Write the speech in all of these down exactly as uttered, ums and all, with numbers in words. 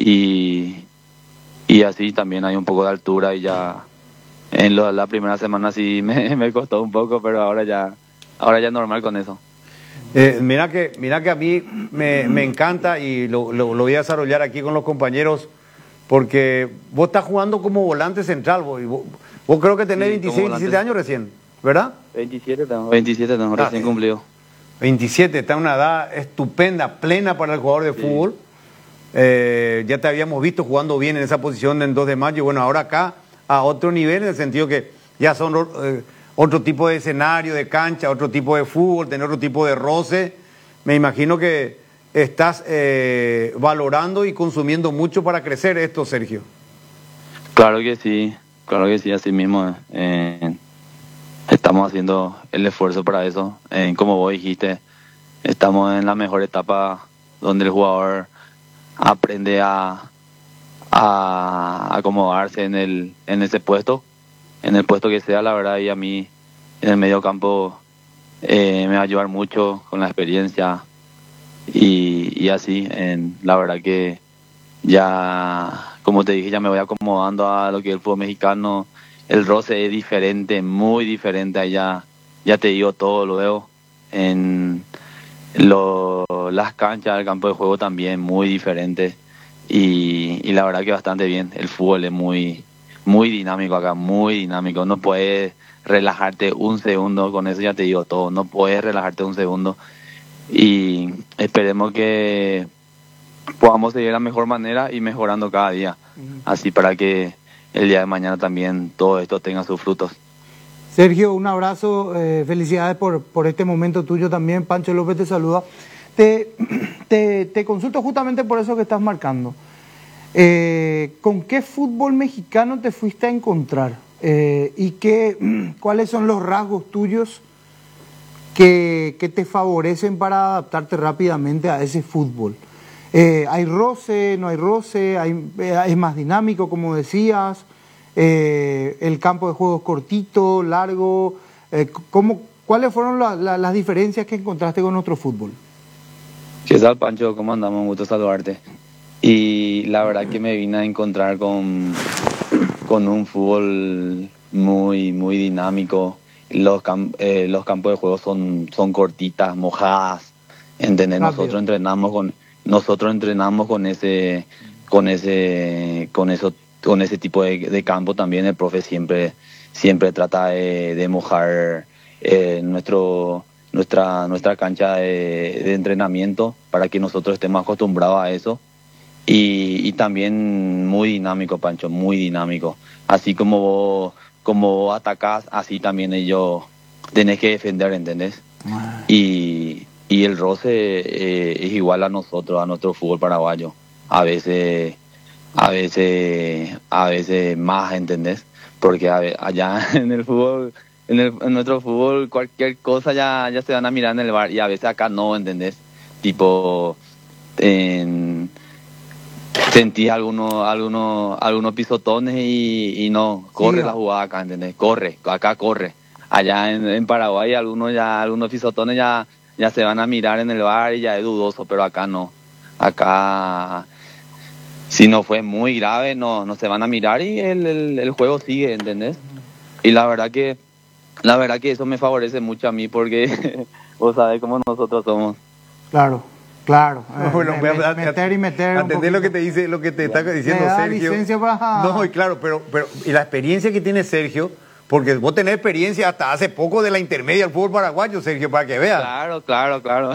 y, y así también hay un poco de altura y ya en lo- la primera semana sí me, me costó un poco, pero ahora ya, ahora ya es normal con eso. Eh, mira que, mira que a mí me, me encanta y lo, lo, lo voy a desarrollar aquí con los compañeros, porque vos estás jugando como volante central, vos, y vos, vos creo que tenés Sí, veintiséis, como volante. veintisiete años recién, ¿verdad? veintisiete tengo. veintisiete tengo, Ah, recién eh, cumplido. veintisiete, está en una edad estupenda, plena para el jugador de Sí. fútbol. Eh, ya te habíamos visto jugando bien en esa posición en dos de mayo, y bueno, ahora acá a otro nivel, en el sentido que ya son eh, otro tipo de escenario, de cancha, otro tipo de fútbol, tener otro tipo de roce. Me imagino que estás eh, valorando y consumiendo mucho para crecer esto, Sergio. Claro que sí, claro que sí, así mismo. eh, estamos haciendo el esfuerzo para eso. Eh, como vos dijiste, estamos en la mejor etapa donde el jugador aprende a, a acomodarse en el, en ese puesto, en el puesto que sea, la verdad, y a mí en el medio campo eh, me va a ayudar mucho con la experiencia y, y así, en, la verdad que ya, como te dije, ya me voy acomodando a lo que es el fútbol mexicano. El roce es diferente, muy diferente allá. Ya te digo todo luego. En lo, las canchas, el campo de juego también muy diferente. Y, y la verdad que bastante bien. El fútbol es muy, muy dinámico acá, muy dinámico. No puedes relajarte un segundo, con eso ya te digo todo. No puedes relajarte un segundo. Y esperemos que podamos seguir de la mejor manera y mejorando cada día, así para que el día de mañana también todo esto tenga sus frutos. Sergio, un abrazo, eh, felicidades por, por este momento tuyo también. Pancho López te saluda. Te, te, te consulto justamente por eso que estás marcando. Eh, ¿Con qué fútbol mexicano te fuiste a encontrar? Eh, ¿Y qué, cuáles son los rasgos tuyos que, que te favorecen para adaptarte rápidamente a ese fútbol? Eh, ¿Hay roce, no hay roce? Hay, eh, ¿Es más dinámico, como decías? Eh, ¿El campo de juego es cortito, largo? Eh, ¿cómo, ¿Cuáles fueron la, la, las diferencias que encontraste con nuestro fútbol? ¿Qué tal, Pancho? ¿Cómo andamos? Un gusto saludarte. Y la verdad que me vine a encontrar con, con un fútbol muy, muy dinámico. Los, cam- eh, los campos de juego son, son cortitas, mojadas. ¿Entendés? Rápido. Nosotros entrenamos con, nosotros entrenamos con ese, con ese, con eso, con ese tipo de, de campo también. El profe siempre, siempre trata de, de mojar eh, nuestro, nuestra, nuestra cancha de, de entrenamiento para que nosotros estemos acostumbrados a eso. Y, y también muy dinámico, Pancho, muy dinámico. Así como vos, como vos atacás, así también ellos tenés que defender, ¿entendés? Y, y el roce eh, es igual a nosotros, a nuestro fútbol paraguayo. A veces, a veces, a veces más, ¿entendés? Porque a ve- allá en el fútbol, en, el, en nuestro fútbol, cualquier cosa ya, ya se van a mirar en el bar y a veces acá no, ¿entendés? Tipo, en sentí algunos algunos algunos pisotones y, y no corre Sí, la jugada acá, ¿entendés? Corre, acá corre. Allá en, en Paraguay algunos ya algunos pisotones ya ya se van a mirar en el bar y ya es dudoso, pero acá no. Acá si no fue muy grave no no se van a mirar y el, el, el juego sigue, ¿entendés? Y la verdad que la verdad que eso me favorece mucho a mí porque vos sabés cómo nosotros somos. claro, claro. Eh, Bueno, me- voy a- me- a- meter y meter un Atendé lo que poquito. te dice, lo que te está diciendo Me da Sergio. licencia para- No, y claro, pero, pero y la experiencia que tiene Sergio, porque vos tenés experiencia hasta hace poco de la intermedia del fútbol paraguayo, Sergio, para que veas. Claro, claro, claro.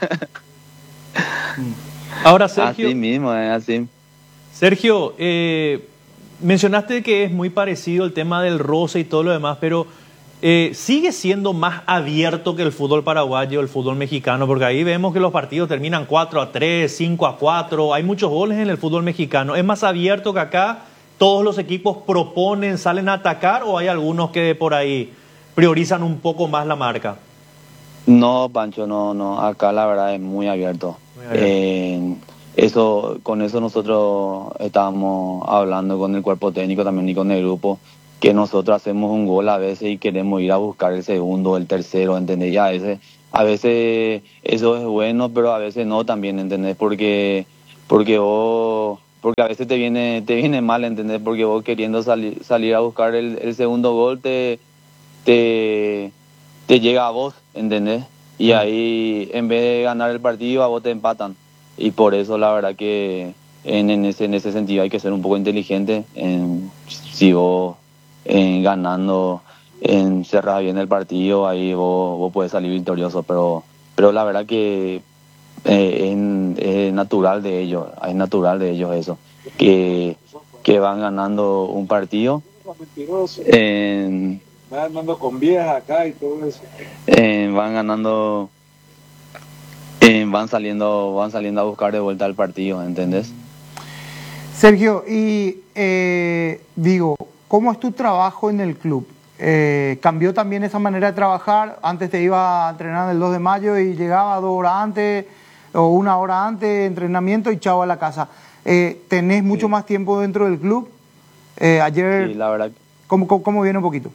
Ahora, Sergio, Así mismo, es así. Sergio, eh, mencionaste que es muy parecido el tema del roce y todo lo demás, pero eh, ¿sigue siendo más abierto que el fútbol paraguayo, el fútbol mexicano? Porque ahí vemos que los partidos terminan cuatro a tres, cinco a cuatro, hay muchos goles en el fútbol mexicano. ¿Es más abierto que acá? ¿Todos los equipos proponen, salen a atacar o hay algunos que por ahí priorizan un poco más la marca? No, Pancho, no, no. Acá la verdad es muy abierto. Muy abierto. Eh, eso, con eso nosotros estábamos hablando con el cuerpo técnico también y con el grupo, que nosotros hacemos un gol a veces y queremos ir a buscar el segundo, el tercero, ¿entendés? Y a veces, a veces eso es bueno, pero a veces no también, ¿entendés? Porque, porque vos, porque a veces te viene te viene mal, ¿entendés? Porque vos queriendo salir salir a buscar el, el segundo gol te, te te llega a vos, ¿entendés? Y ahí en vez de ganar el partido a vos te empatan, y por eso la verdad que en, en ese en ese sentido hay que ser un poco inteligente. En, si vos en ganando, en cerrar bien el partido, ahí vos, vos puedes salir victorioso, pero pero la verdad que eh, es, es natural de ellos, es natural de ellos eso, que, que van ganando un partido, en, van ganando con viejas acá y todo eso, eh, van ganando, eh, van saliendo van saliendo a buscar de vuelta el partido, ¿entendés? Sergio, y eh, digo, ¿cómo es tu trabajo en el club? Eh, ¿Cambió también esa manera de trabajar? Antes te iba a entrenar el dos de mayo y llegaba dos horas antes o una hora antes de entrenamiento y chao a la casa. Eh, ¿Tenés mucho Sí. más tiempo dentro del club? Eh, ayer, Sí, la verdad. ¿cómo, cómo, cómo viene un poquito?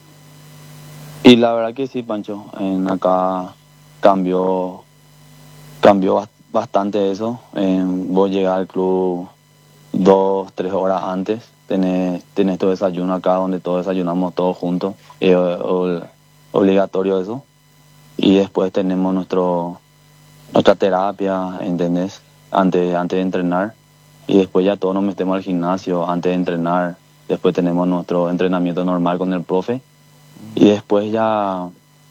Y la verdad que sí, Pancho, en acá cambió cambió bast- bastante eso. En, vos llegás al club dos, tres horas antes, tenés, tenés tu desayuno acá donde todos desayunamos todos juntos, es o- obligatorio eso. Y después tenemos nuestro nuestra terapia, ¿entendés? Antes, antes de entrenar. Y después ya todos nos metemos al gimnasio antes de entrenar. Después tenemos nuestro entrenamiento normal con el profe. Y después ya,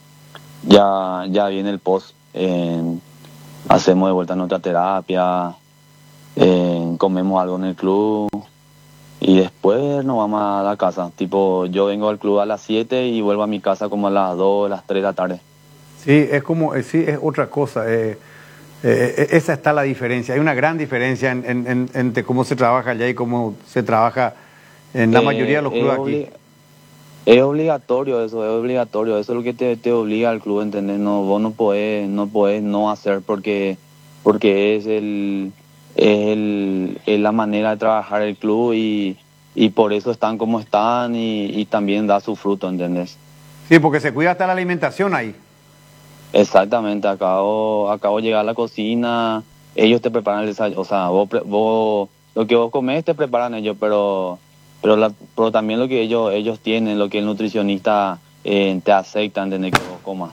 ya, ya viene el post. Eh, hacemos de vuelta nuestra terapia, eh, comemos algo en el club y después nos vamos a la casa. Tipo, yo vengo al club a las siete y vuelvo a mi casa como a las dos, las tres de la tarde. Sí, es como, eh, sí, es otra cosa. Eh, eh, esa está la diferencia. Hay una gran diferencia en, en, en, entre cómo se trabaja allá y cómo se trabaja en la Eh, mayoría de los es clubes aquí. obli- Es obligatorio eso, es obligatorio. Eso es lo que te, te obliga al club, ¿entendés? No, vos no podés, no podés no hacer porque, porque es el, es el, es la manera de trabajar el club y, y por eso están como están y, y también da su fruto, ¿entendés? Sí, porque se cuida hasta la alimentación ahí. Exactamente, acabo, acabo de llegar a la cocina, ellos te preparan el desayuno, o sea, vos, pre- vos, lo que vos comés te preparan ellos, pero, pero, la, pero también lo que ellos, ellos tienen, lo que el nutricionista eh, te acepta, ¿entendés? Que vos comas.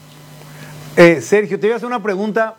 Eh, Sergio, te voy a hacer una pregunta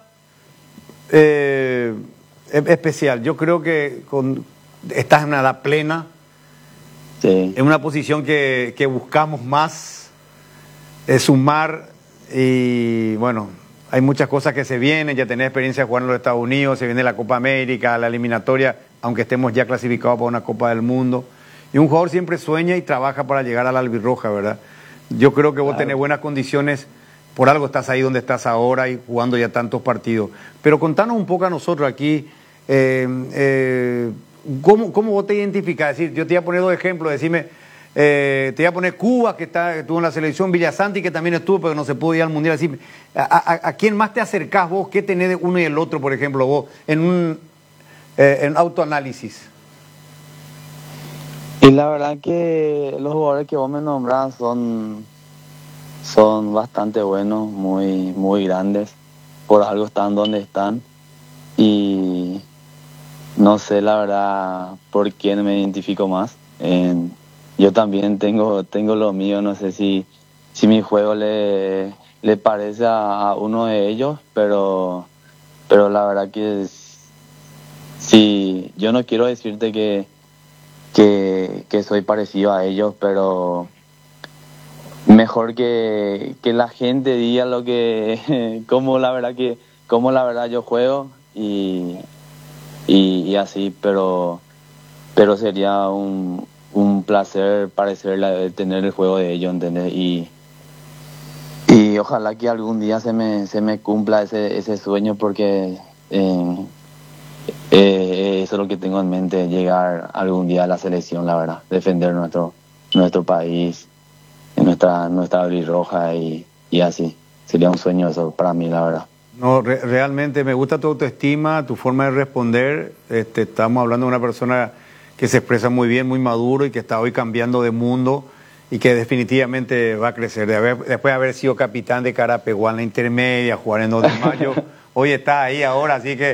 eh, e- especial. Yo creo que con, estás en una edad plena, Sí. en una posición que, que buscamos más, eh, sumar, y bueno, hay muchas cosas que se vienen. Ya tenés experiencia de jugar en los Estados Unidos, se viene la Copa América, la eliminatoria, aunque estemos ya clasificados para una Copa del Mundo. Y un jugador siempre sueña y trabaja para llegar a la albirroja, ¿verdad? Yo creo que vos Claro. tenés buenas condiciones, por algo estás ahí donde estás ahora y jugando ya tantos partidos. Pero contanos un poco a nosotros aquí, eh, eh, ¿cómo, ¿cómo vos te identificás? Es decir, yo te voy a poner dos ejemplos, decime, eh, te voy a poner Cuba, que, está, que estuvo en la selección, Villasanti, que también estuvo, pero no se pudo ir al Mundial. Así, ¿a, a, a quién más te acercás vos? ¿Qué tenés de uno y el otro, por ejemplo, vos, en un eh, en autoanálisis? Y la verdad que los jugadores que vos me nombrás son, son bastante buenos, muy, muy grandes, por algo están donde están. Y no sé la verdad por quién me identifico más. Eh, yo también tengo, tengo lo mío, no sé si, si mi juego le, le parece a, a uno de ellos, pero, pero la verdad que es, sí, yo no quiero decirte que, que, que soy parecido a ellos, pero mejor que, que la gente diga lo que, como la verdad que, como la verdad yo juego y, y, y así, pero, pero sería un, un placer parecer tener el juego de ellos, ¿entendés? Y, y ojalá que algún día se me, se me cumpla ese, ese sueño porque eh, eh, eso es lo que tengo en mente, llegar algún día a la selección, la verdad, defender nuestro, nuestro país, nuestra, nuestra albirroja y, y así. Sería un sueño eso para mí, la verdad. No, re realmente me gusta tu autoestima, tu forma de responder. Este, estamos hablando de una persona que se expresa muy bien, muy maduro y que está hoy cambiando de mundo y que definitivamente va a crecer. De haber, después de haber sido capitán de Carapeguá en la intermedia, jugar en dos de mayo, hoy está ahí ahora, así que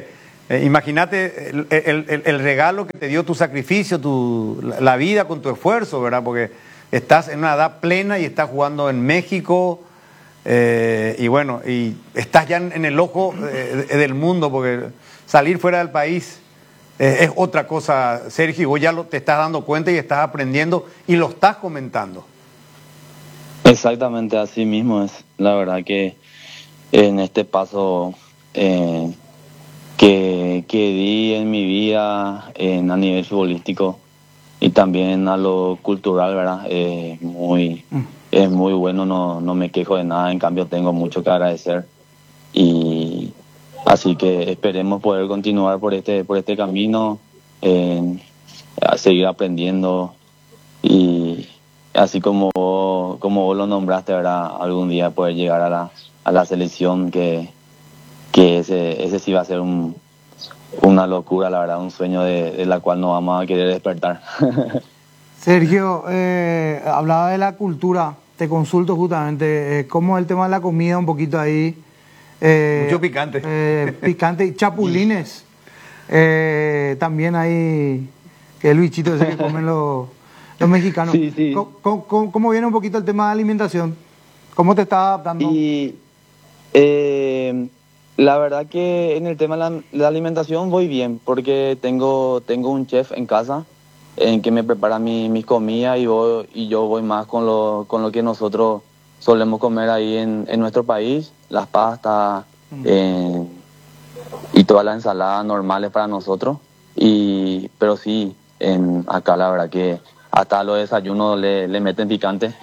Eh, imagínate el, el, el, el regalo que te dio tu sacrificio, tu, la, la vida con tu esfuerzo, ¿verdad? Porque estás en una edad plena y estás jugando en México, eh, y bueno, y estás ya en, en el ojo eh, del mundo, porque salir fuera del país eh, es otra cosa, Sergio, y vos ya lo, te estás dando cuenta y estás aprendiendo y lo estás comentando. Exactamente, así mismo es. La verdad que en este paso eh, que, que di en mi vida en, a nivel futbolístico y también a lo cultural, ¿verdad? Eh, muy, es muy bueno, no, no me quejo de nada, en cambio tengo mucho que agradecer. Y así que esperemos poder continuar por este, por este camino, eh, a seguir aprendiendo y así como vos, como vos lo nombraste, ¿verdad? Algún día poder llegar a la, a la selección, que, que ese, ese sí va a ser un, una locura, la verdad, un sueño de, de la cual no vamos a querer despertar. Sergio, eh, hablaba de la cultura, te consulto justamente, eh, ¿cómo es el tema de la comida un poquito ahí? Eh, Mucho picante. Eh, picante y chapulines. Eh, también hay, que el bichito ese que comen los, los mexicanos. Sí, sí. ¿Cómo, cómo, ¿Cómo viene un poquito el tema de alimentación? ¿Cómo te estás adaptando? Y eh, la verdad que en el tema de la, la alimentación voy bien, porque tengo, tengo un chef en casa en que me prepara mi, mis comidas y, voy, y yo voy más con lo, con lo que nosotros solemos comer ahí en, en nuestro país, las pastas mm. eh, y todas las ensaladas normales para nosotros. Y, pero sí, en, acá la verdad que hasta los desayunos le, le meten picante.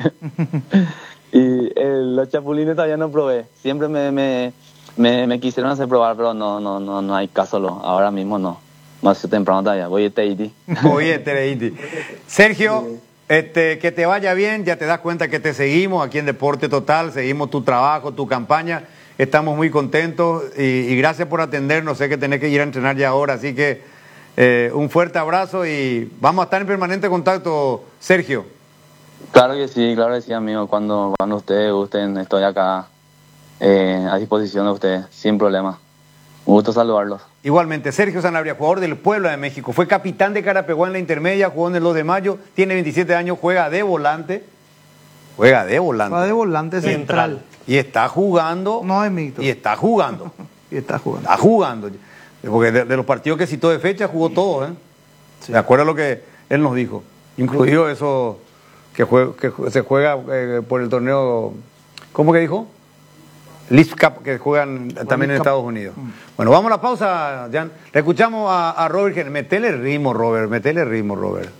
Y eh, los chapulines todavía no probé. Siempre me, me, me, me quisieron hacer probar, pero no, no, no, no hay caso. Lo, ahora mismo no. No hace temprano todavía. Voy a Teiti. Voy a Teiti. Sergio, este, que te vaya bien. Ya te das cuenta que te seguimos aquí en Deporte Total. Seguimos tu trabajo, tu campaña. Estamos muy contentos y, y gracias por atendernos. Sé que tenés que ir a entrenar ya ahora, así que eh, un fuerte abrazo y vamos a estar en permanente contacto, Sergio. Claro que sí, claro que sí, amigo. Cuando, cuando ustedes gusten, estoy acá eh, a disposición de ustedes, sin problema. Un gusto saludarlos. Igualmente, Sergio Sanabria, jugador del Puebla de México, fue capitán de Carapeguá en la intermedia, jugó en el dos de mayo, tiene veintisiete años, juega de volante. Juega de volante. Juega de volante central. central. Y está jugando. No es mixto. Y está jugando. y está jugando. Está jugando. Porque de, de los partidos que citó de fecha, jugó todo, ¿eh? Sí. ¿De acuerdo a lo que él nos dijo? Incluido eso que, juega, que se juega eh, por el torneo, ¿cómo que dijo? League Cup, que juegan bueno, también en Cup. Estados Unidos. Mm. Bueno, vamos a la pausa, Jan. Le escuchamos a, a Robert. Metele ritmo, Robert. Metele ritmo, Robert.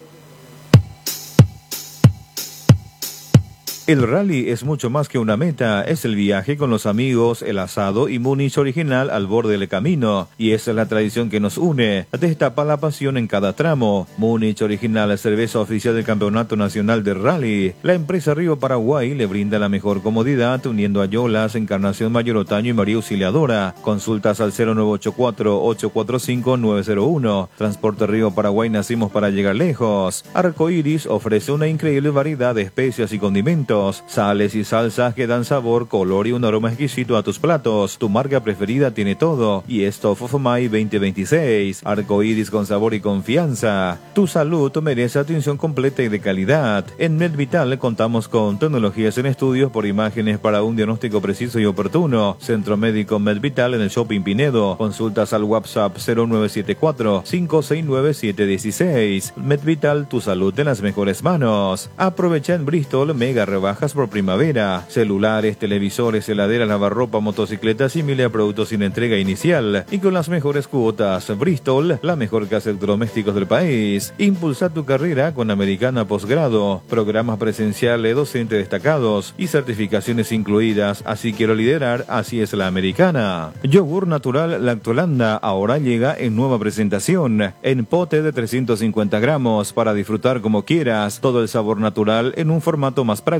El rally es mucho más que una meta, es el viaje con los amigos, el asado y Múnich original al borde del camino. Y esa es la tradición que nos une, destapa la pasión en cada tramo. Múnich original, cerveza oficial del Campeonato Nacional de Rally. La empresa Río Paraguay le brinda la mejor comodidad uniendo a Yolas, Encarnación Mayor Otaño y María Auxiliadora. Consultas al cero nueve ocho cuatro, ocho cuatro cinco, nueve cero uno. Transporte Río Paraguay, nacimos para llegar lejos. Arcoiris ofrece una increíble variedad de especias y condimentos. Sales y salsas que dan sabor, color y un aroma exquisito a tus platos. Tu marca preferida tiene todo. Y esto Fofomay veinte veintiséis. Arcoiris con sabor y confianza. Tu salud merece atención completa y de calidad. En MedVital contamos con tecnologías en estudios por imágenes para un diagnóstico preciso y oportuno. Centro Médico MedVital en el Shopping Pinedo. Consultas al WhatsApp cero nueve siete cuatro, cinco seis nueve, siete uno seis. MedVital, tu salud en las mejores manos. Aprovecha en Bristol mega rebajas por primavera, celulares, televisores, heladeras, lavarropa, motocicletas y miles de productos sin entrega inicial y con las mejores cuotas. Bristol, la mejor casa de electrodomésticos del país. Impulsa tu carrera con Americana Posgrado, programas presenciales, docentes destacados y certificaciones incluidas. Así quiero liderar, así es la Americana. Yogur natural Lactolanda ahora llega en nueva presentación, en pote de trescientos cincuenta gramos para disfrutar como quieras, todo el sabor natural en un formato más práctico.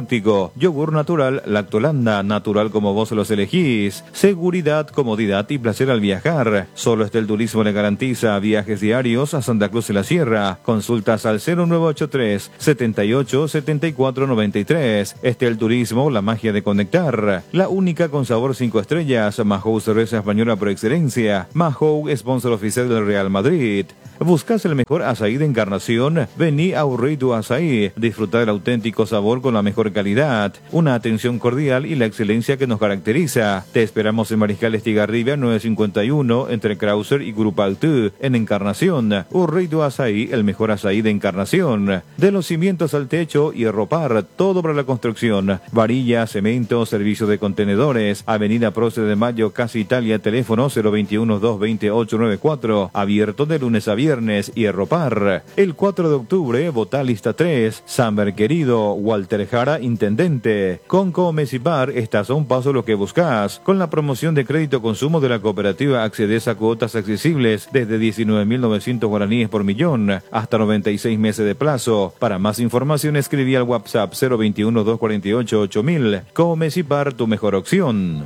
práctico. Yogur natural, Lactolanda, natural como vos los elegís. Seguridad, comodidad y placer al viajar. Solo Estel Turismo le garantiza viajes diarios a Santa Cruz de la Sierra. Consultas al cero nueve ocho tres, setenta y ocho, setenta y cuatro noventa y tres. Estel Turismo, la magia de conectar. La única con sabor cinco estrellas. Mahou, cerveza española por excelencia. Mahou, sponsor oficial del Real Madrid. ¿Buscas el mejor azaí de Encarnación? Vení a Urritu Azaí. Disfruta del auténtico sabor con la mejor calidad. Una atención cordial y la excelencia que nos caracteriza. Te esperamos en Mariscal Estigarribia nueve cincuenta y uno entre Krauser y Grupaltú en Encarnación. Urritu Azaí, el mejor azaí de Encarnación. De los cimientos al techo y ropar, todo para la construcción. Varilla, cemento, servicio de contenedores. Avenida Prócer de Mayo, Casa Italia, teléfono cero veintiuno, doscientos veintiocho, noventa y cuatro. Abierto de lunes a viernes. Viernes y Ropar. El cuatro de octubre, vota lista tres. Samber Querido, Walter Jara, Intendente. Con Comecipar, estás a un paso lo que buscas. Con la promoción de crédito consumo de la cooperativa, accedes a cuotas accesibles desde diecinueve mil novecientos guaraníes por millón hasta noventa y seis meses de plazo. Para más información, escribí al WhatsApp cero veintiuno, doscientos cuarenta y ocho, ocho mil. Comecipar, tu mejor opción.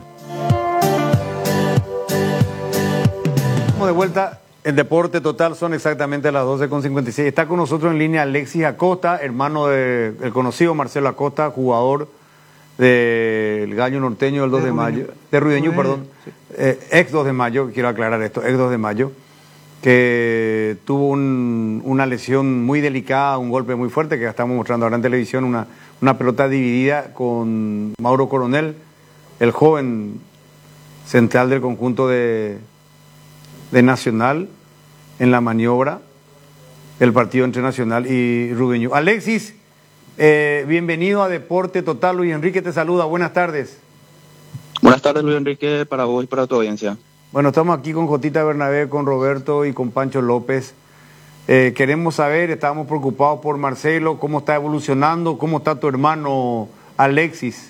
Vamos de vuelta. El Deporte Total, son exactamente las doce con cincuenta y seis. Está con nosotros en línea Alexis Acosta, hermano del de, conocido Marcelo Acosta, jugador del Gallo Norteño del dos de, de mayo, de Ruideño, perdón, sí. eh, ex dos de mayo, quiero aclarar esto, ex dos de mayo, que tuvo un, una lesión muy delicada, un golpe muy fuerte, que estamos mostrando ahora en televisión, una, una pelota dividida con Mauro Coronel, el joven central del conjunto de... de Nacional en la maniobra del partido entre Nacional y Rubeño. Alexis, eh, bienvenido a Deporte Total. Luis Enrique te saluda. Buenas tardes. Buenas tardes, Luis Enrique, para vos y para tu audiencia. Bueno, estamos aquí con Jotita Bernabé, con Roberto y con Pancho López. Eh, queremos saber, estamos preocupados por Marcelo, cómo está evolucionando, cómo está tu hermano Alexis.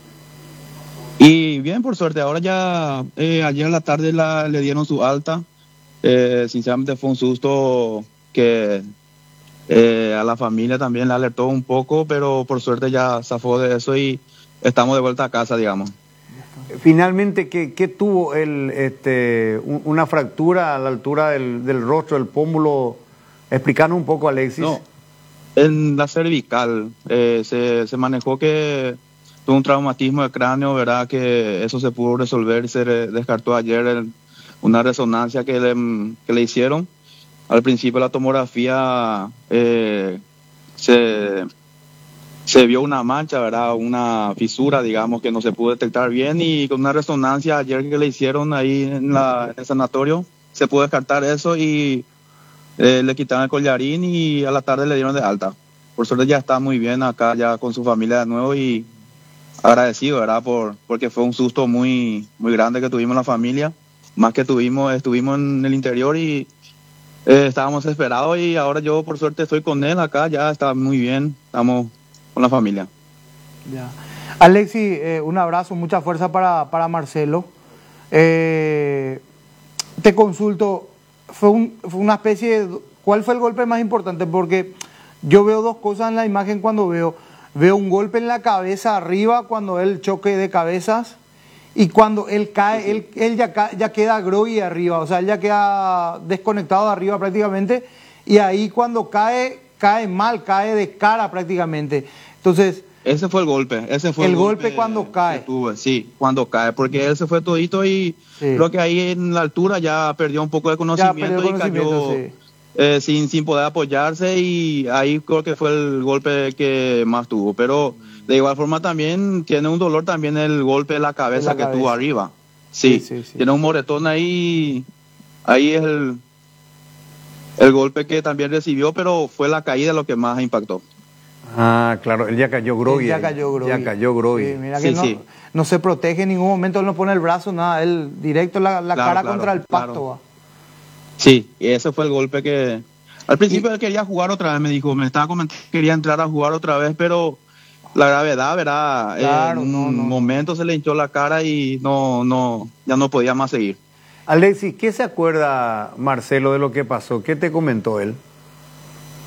Y bien, por suerte, ahora ya eh, ayer en la tarde la, le dieron su alta. Eh, sinceramente fue un susto que eh, a la familia también le alertó un poco, pero por suerte ya zafó de eso y estamos de vuelta a casa, digamos. Finalmente, ¿qué, qué tuvo él? Este, ¿Una fractura a la altura del, del rostro, del pómulo? Explicanos un poco, Alexis. No, en la cervical eh, se, se manejó que tuvo un traumatismo de cráneo, ¿verdad? Que eso se pudo resolver y se descartó ayer el, una resonancia que le, que le hicieron. Al principio la tomografía eh, se, se vio una mancha, ¿verdad? Una fisura, digamos, que no se pudo detectar bien, y con una resonancia ayer que le hicieron ahí en, la, en el sanatorio se pudo descartar eso y eh, le quitaron el collarín y a la tarde le dieron de alta. Por suerte ya está muy bien acá ya con su familia de nuevo y agradecido, ¿verdad? Por, porque fue un susto muy, muy grande que tuvimos la familia. Más que tuvimos, estuvimos en el interior y eh, estábamos desesperados, y ahora yo por suerte estoy con él acá, ya está muy bien, estamos con la familia. Ya. Alexis, eh, un abrazo, mucha fuerza para, para Marcelo. Eh, te consulto, fue, un, fue una especie de... ¿Cuál fue el golpe más importante? Porque yo veo dos cosas en la imagen cuando veo... Veo un golpe en la cabeza arriba cuando él choque de cabezas, y cuando él cae, sí, sí. él, él ya, ya queda groggy arriba, o sea, él ya queda desconectado de arriba prácticamente, y ahí cuando cae, cae mal, cae de cara prácticamente. Entonces... Ese fue el golpe, ese fue el, el golpe, golpe cuando cae. Tuve, sí, cuando cae, porque él se fue todito y sí. creo que ahí en la altura ya perdió un poco de conocimiento, el conocimiento y cayó... Sí. Eh, sin, sin poder apoyarse, y ahí creo que fue el golpe que más tuvo, pero de igual forma también tiene un dolor también el golpe de la cabeza la que cabeza. tuvo arriba, sí, sí, sí, sí tiene un moretón ahí, ahí es el, el golpe que también recibió, pero fue la caída lo que más impactó. Ah, claro, él ya cayó groggy. Ya cayó groggy. Ya cayó groggy. Sí, mira sí, que no, sí. no se protege en ningún momento, él no pone el brazo, nada, él directo la, la claro, cara claro, contra el pasto claro. va. Sí, y ese fue el golpe que... Al principio él quería jugar otra vez, me dijo, me estaba comentando que quería entrar a jugar otra vez, pero la gravedad, ¿verdad? Claro, en un no, no. momento se le hinchó la cara y no, no, ya no podía más seguir. Alexis, ¿qué se acuerda Marcelo de lo que pasó? ¿Qué te comentó él?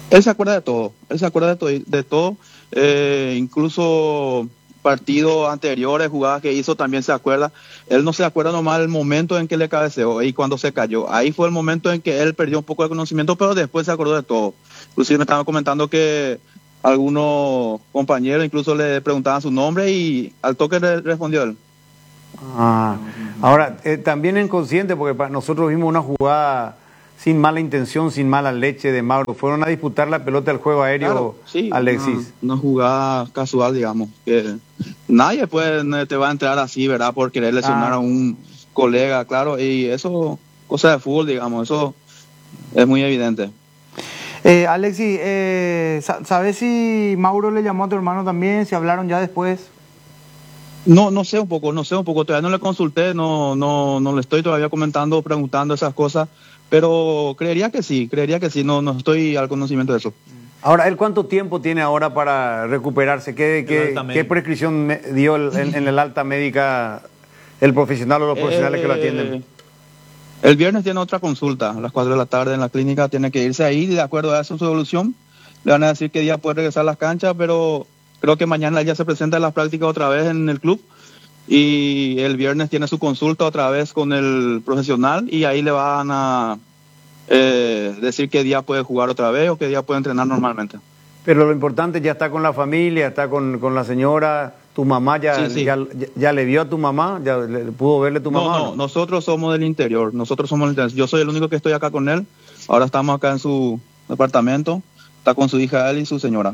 Él se acuerda de todo, él se acuerda de todo, de todo eh, incluso partidos anteriores, jugadas que hizo, también se acuerda. Él no se acuerda nomás del momento en que le cabeceó y cuando se cayó. Ahí fue el momento en que él perdió un poco de conocimiento, pero después se acordó de todo. Inclusive me estaban comentando que algunos compañeros incluso le preguntaban su nombre y al toque le respondió él. Ah, ahora, eh, también es consciente, porque pa- nosotros vimos una jugada sin mala intención, sin mala leche de Mauro. Fueron a disputar la pelota del juego aéreo, Claro, sí, Alexis. Una, una jugada casual, digamos. Que nadie puede, te va a entrar así, ¿verdad? Por querer lesionar Ah. a un colega, claro. Y eso, cosa de fútbol, digamos, eso es muy evidente. Eh, Alexis, eh, sa- ¿sabes si Mauro le llamó a tu hermano también? ¿Si hablaron ya después? No, no sé un poco, no sé un poco. Todavía no le consulté, no, no, no le estoy todavía comentando, preguntando esas cosas. Pero creería que sí, creería que sí. No, no estoy al conocimiento de eso. Ahora, ¿él cuánto tiempo tiene ahora para recuperarse? ¿Qué, El qué, alta qué médica. prescripción me- dio el- en, en el alta médica el profesional o los profesionales que lo atienden? Eh, El viernes tiene otra consulta a las cuatro de la tarde en la clínica, tiene que irse ahí y de acuerdo a su solución le van a decir qué día puede regresar a las canchas, pero creo que mañana ya se presenta en las prácticas otra vez en el club y el viernes tiene su consulta otra vez con el profesional y ahí le van a eh, decir qué día puede jugar otra vez o qué día puede entrenar normalmente. Pero lo importante, ya está con la familia, está con, con la señora, tu mamá ya, Sí, sí. ya, ya- ya le vio a tu mamá, ya le- pudo verle tu mamá. No, ¿o no, nosotros somos del interior, nosotros somos del interior. Yo soy el único que estoy acá con él, ahora estamos acá en su departamento, está con su hija él y su señora.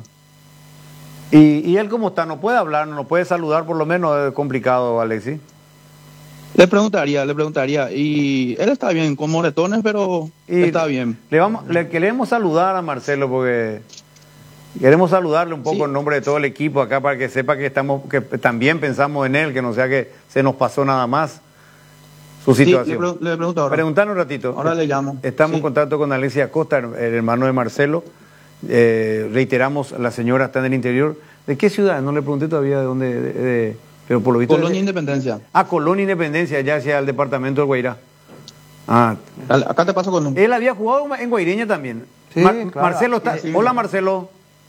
¿Y, y él cómo está? ¿No puede hablar? ¿No puede saludar? Por lo menos es complicado, Alexis. Le preguntaría, le preguntaría, y él está bien, con moretones, pero Y está bien. Le vamos, le queremos saludar a Marcelo porque queremos saludarle un poco Sí. en nombre de todo el equipo acá para que sepa que estamos, que también pensamos en él, que no sea que se nos pasó nada más su Sí, le, situación. pre- le pregunto ahora. Preguntanos un ratito. Ahora le llamo. Estamos Sí. en contacto con Alexis Acosta, el hermano de Marcelo. Eh, reiteramos, la señora está en el interior. ¿De qué ciudad? No le pregunté todavía de dónde, de- de- pero por lo visto... Colonia de- Independencia. Ah, Colonia Independencia, ya hacia el departamento del Guairá. Ah, Al- Acá te paso con un... él había jugado en Guaireña también. Sí, Mar- claro. Marcelo está. Sí, sí. Hola, Marcelo.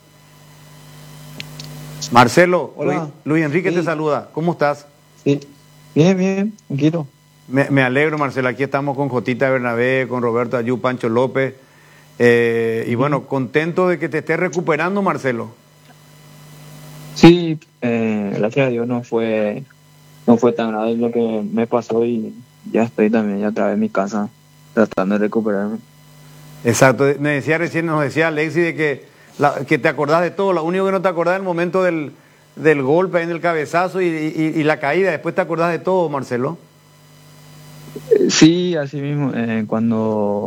Marcelo, Hola. Luis, Luis Enrique Sí. te saluda. ¿Cómo estás? Sí. Bien, bien, tranquilo. Me, me alegro, Marcelo. Aquí estamos con Jotita Bernabé, con Roberto Ayú, Pancho López. Eh, y bueno, contento de que te estés recuperando, Marcelo. Sí, eh, gracias a Dios no fue no fue tan grave lo que me pasó y ya estoy también ya otra vez en mi casa tratando de recuperarme. Exacto. Me decía recién, nos decía Alexis de que, la- que te acordás de todo. Lo único que no te acordás es el momento del, del golpe, en el cabezazo y, y- y la caída. Después te acordás de todo, Marcelo. Eh, Sí, así mismo, eh, cuando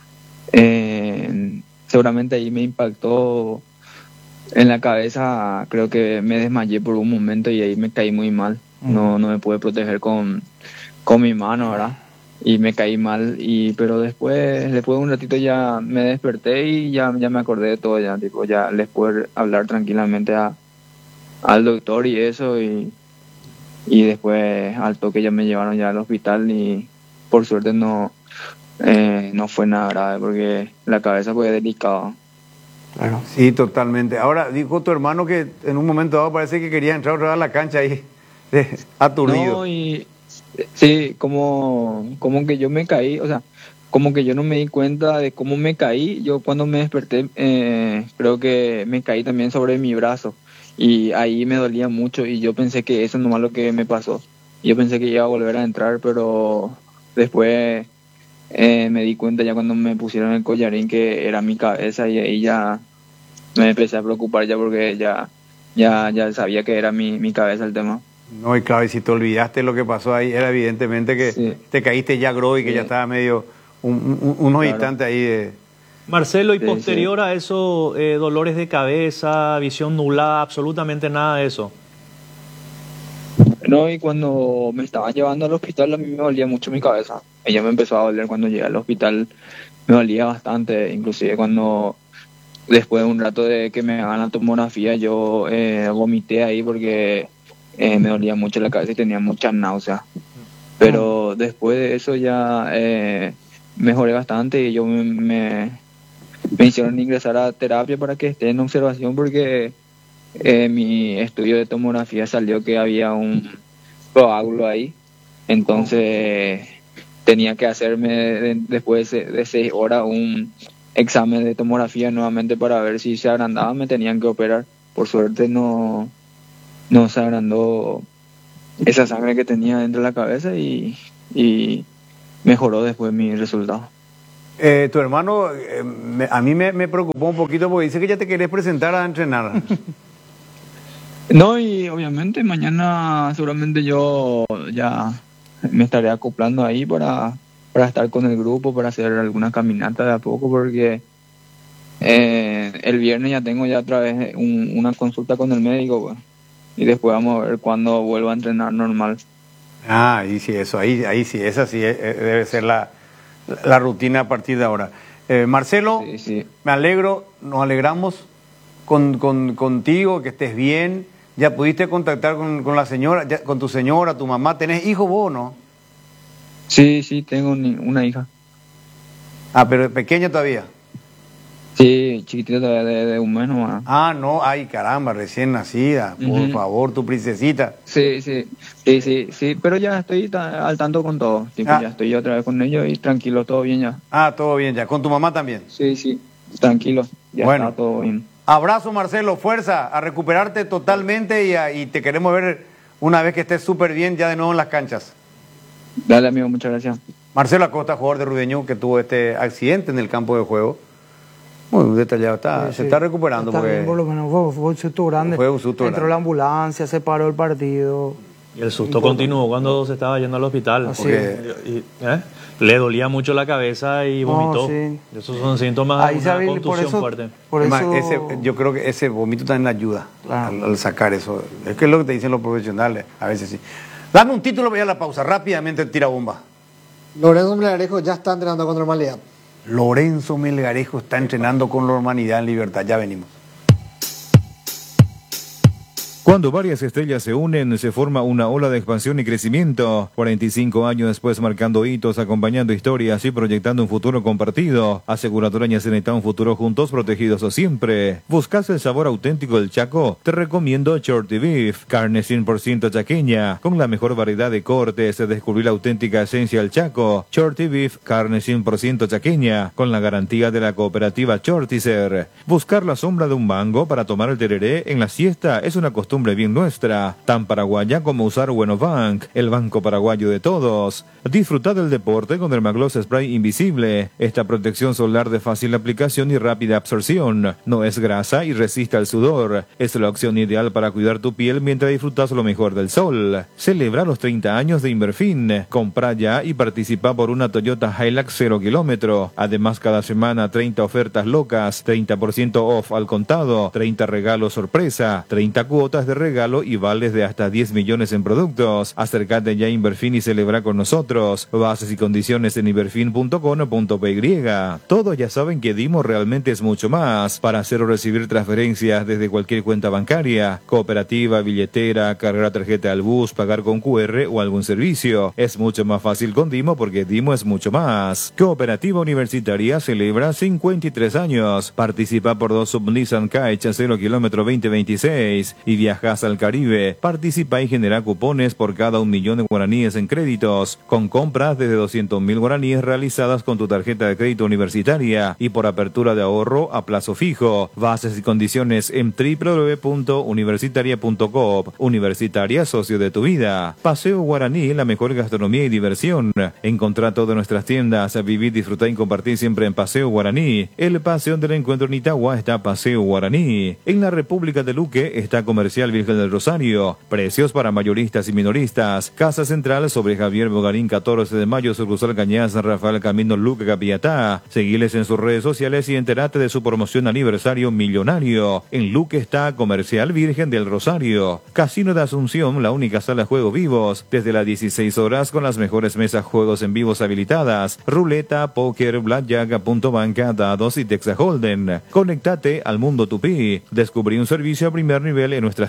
eh, seguramente ahí me impactó en la cabeza, creo que me desmayé por un momento y ahí me caí muy mal. No, no me pude proteger con, con mi mano, ¿verdad? Y me caí mal, y pero después, después de un ratito ya me desperté y ya, ya me acordé de todo, ya, tipo, ya les pude hablar tranquilamente a, al doctor y eso, y, y después al toque ya me llevaron ya al hospital y por suerte no, eh, no fue nada grave porque la cabeza fue delicada. Claro. Sí, totalmente. Ahora, dijo tu hermano que en un momento dado parece que quería entrar otra vez a la cancha ahí, de- aturdido. No, y sí, como, como que yo me caí, o sea, como que yo no me di cuenta de cómo me caí. Yo cuando me desperté, eh, creo que me caí también sobre mi brazo y ahí me dolía mucho y yo pensé que eso nomás lo que me pasó. Yo pensé que iba a volver a entrar, pero después eh, me di cuenta ya cuando me pusieron el collarín que era mi cabeza y ahí ya me empecé a preocupar ya porque ya, ya, ya sabía que era mi, mi cabeza el tema. No, y claro, y si te olvidaste lo que pasó ahí, era evidentemente que Sí. te caíste ya gro y que Sí. ya estaba medio un- un- unos Claro. instantes ahí de... Marcelo, y Sí, posterior a eso, eh, dolores de cabeza, visión nublada, absolutamente nada de eso. No, y cuando me estaban llevando al hospital a mí me dolía mucho mi cabeza. Ella me empezó a doler cuando llegué al hospital, me dolía bastante, inclusive cuando después de un rato de que me hagan la tomografía yo eh, vomité ahí porque eh, me dolía mucho la cabeza y tenía muchas náuseas. Pero después de eso ya eh, mejoré bastante y yo me, me, me hicieron ingresar a terapia para que esté en observación porque eh, mi estudio de tomografía salió que había un coágulo ahí. Entonces tenía que hacerme de, después de, de seis horas un examen de tomografía nuevamente para ver si se agrandaba, me tenían que operar. Por suerte no, no se agrandó esa sangre que tenía dentro de la cabeza y, y mejoró después mi resultado. Eh, tu hermano, eh, me, a mí me, me preocupó un poquito porque dice que ya te querés presentar a entrenar. No, y obviamente mañana seguramente yo ya me estaré acoplando ahí para, para estar con el grupo, para hacer alguna caminata de a poco, porque eh, el viernes ya tengo ya otra vez un, una consulta con el médico, pues, y después vamos a ver cuándo vuelvo a entrenar normal. Ah, ahí sí, eso, ahí, ahí sí, esa sí eh, debe ser la, la rutina a partir de ahora. Eh, Marcelo, Sí, sí. me alegro, nos alegramos con, con, contigo, que estés bien. ¿Ya pudiste contactar con, con la señora, ya, con tu señora, tu mamá? ¿Tenés hijos vos, no? Sí, sí, tengo un- una hija. Ah, pero pequeña todavía. Sí, chiquitita de, de, de un mes nomás. Ah, no, ay, caramba, recién nacida. Por Ujú. favor, tu princesita. Sí, sí, sí, sí, sí, pero ya estoy ta- al tanto con todo. Tipo, Ah. Ya estoy otra vez con ellos y tranquilo, todo bien ya. Ah, todo bien ya. ¿Con tu mamá también? Sí, sí, tranquilo, ya Bueno. está todo bien. Abrazo, Marcelo, fuerza, a recuperarte totalmente y, a- y te queremos ver una vez que estés súper bien ya de nuevo en las canchas. Dale, amigo, muchas gracias. Marcelo Acosta, jugador de Rudeño, que tuvo este accidente en el campo de juego. Muy detallado, está, Sí, se sí. está recuperando. Está porque bien, por lo menos fue, fue un susto grande. Fue un susto Entró grande. la ambulancia, se paró el partido. Y el susto continuó cuando se estaba yendo al hospital. Así porque- Y- y- ¿eh? Le dolía mucho la cabeza y No, vomitó. sí. Esos son síntomas Ahí de se una había- por contusión eso, fuerte. por Además, eso ese, yo creo que ese vómito también ayuda Claro. al, al sacar eso. Es que es lo que te dicen los profesionales, a veces sí. Dame un título, voy a la pausa, rápidamente tira bomba. Lorenzo Melgarejo ya está entrenando con normalidad. Lorenzo Melgarejo está entrenando con normalidad en Libertad, ya venimos. Cuando varias estrellas se unen, se forma una ola de expansión y crecimiento. cuarenta y cinco años después, marcando hitos, acompañando historias y proyectando un futuro compartido. Aseguradora Ñaceneta, un futuro juntos, protegidos siempre. ¿Buscas el sabor auténtico del Chaco? Te recomiendo Shorty Beef, carne cien por ciento chaqueña, con la mejor variedad de cortes. Descubrir la auténtica esencia del Chaco. Shorty Beef, carne cien por ciento chaqueña, con la garantía de la cooperativa Shortizer. Buscar la sombra de un mango para tomar el tereré en la siesta es una costumbre bien nuestra, tan paraguaya como usar Bueno Bank, el banco paraguayo de todos. Disfruta del deporte con Dermagloss Spray Invisible, esta protección solar de fácil aplicación y rápida absorción. No es grasa y resiste al sudor. Es la opción ideal para cuidar tu piel mientras disfrutas lo mejor del sol. Celebra los treinta años de Inverfin. Compra ya y participa por una Toyota Hilux cero kilómetro. Además, cada semana treinta ofertas locas, treinta por ciento off al contado, treinta regalos sorpresa, treinta cuotas de regalo y vales de hasta diez millones en productos. Acércate ya a Inverfin y celebra con nosotros. Bases y condiciones en inverfin punto com punto p y. Todos ya saben que Dimo realmente es mucho más. Para hacer o recibir transferencias desde cualquier cuenta bancaria, cooperativa, billetera, cargar tarjeta al bus, pagar con Q R o algún servicio. Es mucho más fácil con Dimo porque Dimo es mucho más. Cooperativa Universitaria celebra cincuenta y tres años. Participa por dos sub Nissan Kite cero kilómetro veinte veintiséis y viajas al Caribe. Participa y genera cupones por cada un millón de guaraníes en créditos, con compras desde doscientos mil guaraníes realizadas con tu tarjeta de crédito universitaria y por apertura de ahorro a plazo fijo. Bases y condiciones en doble u doble u doble u punto universitaria punto com. Universitaria, socio de tu vida. Paseo Guaraní, la mejor gastronomía y diversión. Encontrá todas nuestras tiendas, vivir, disfrutar y compartir siempre en Paseo Guaraní. El Paseo del Encuentro en Itagua está Paseo Guaraní. En la República de Luque está Comercial Virgen del Rosario. Precios para mayoristas y minoristas. Casa Central sobre Javier Bogarín, catorce de mayo, sucursal Cañada, San Rafael, Camino Luque, Capiatá. Seguiles en sus redes sociales y entérate de su promoción aniversario millonario. En Luque está Comercial Virgen del Rosario. Casino de Asunción, la única sala de juegos vivos. Desde las dieciséis horas con las mejores mesas juegos en vivos habilitadas. Ruleta, póker, blackjack, punto banca, dados y Texas Holden. Conectate al mundo tupí. Descubrí un servicio a primer nivel en nuestras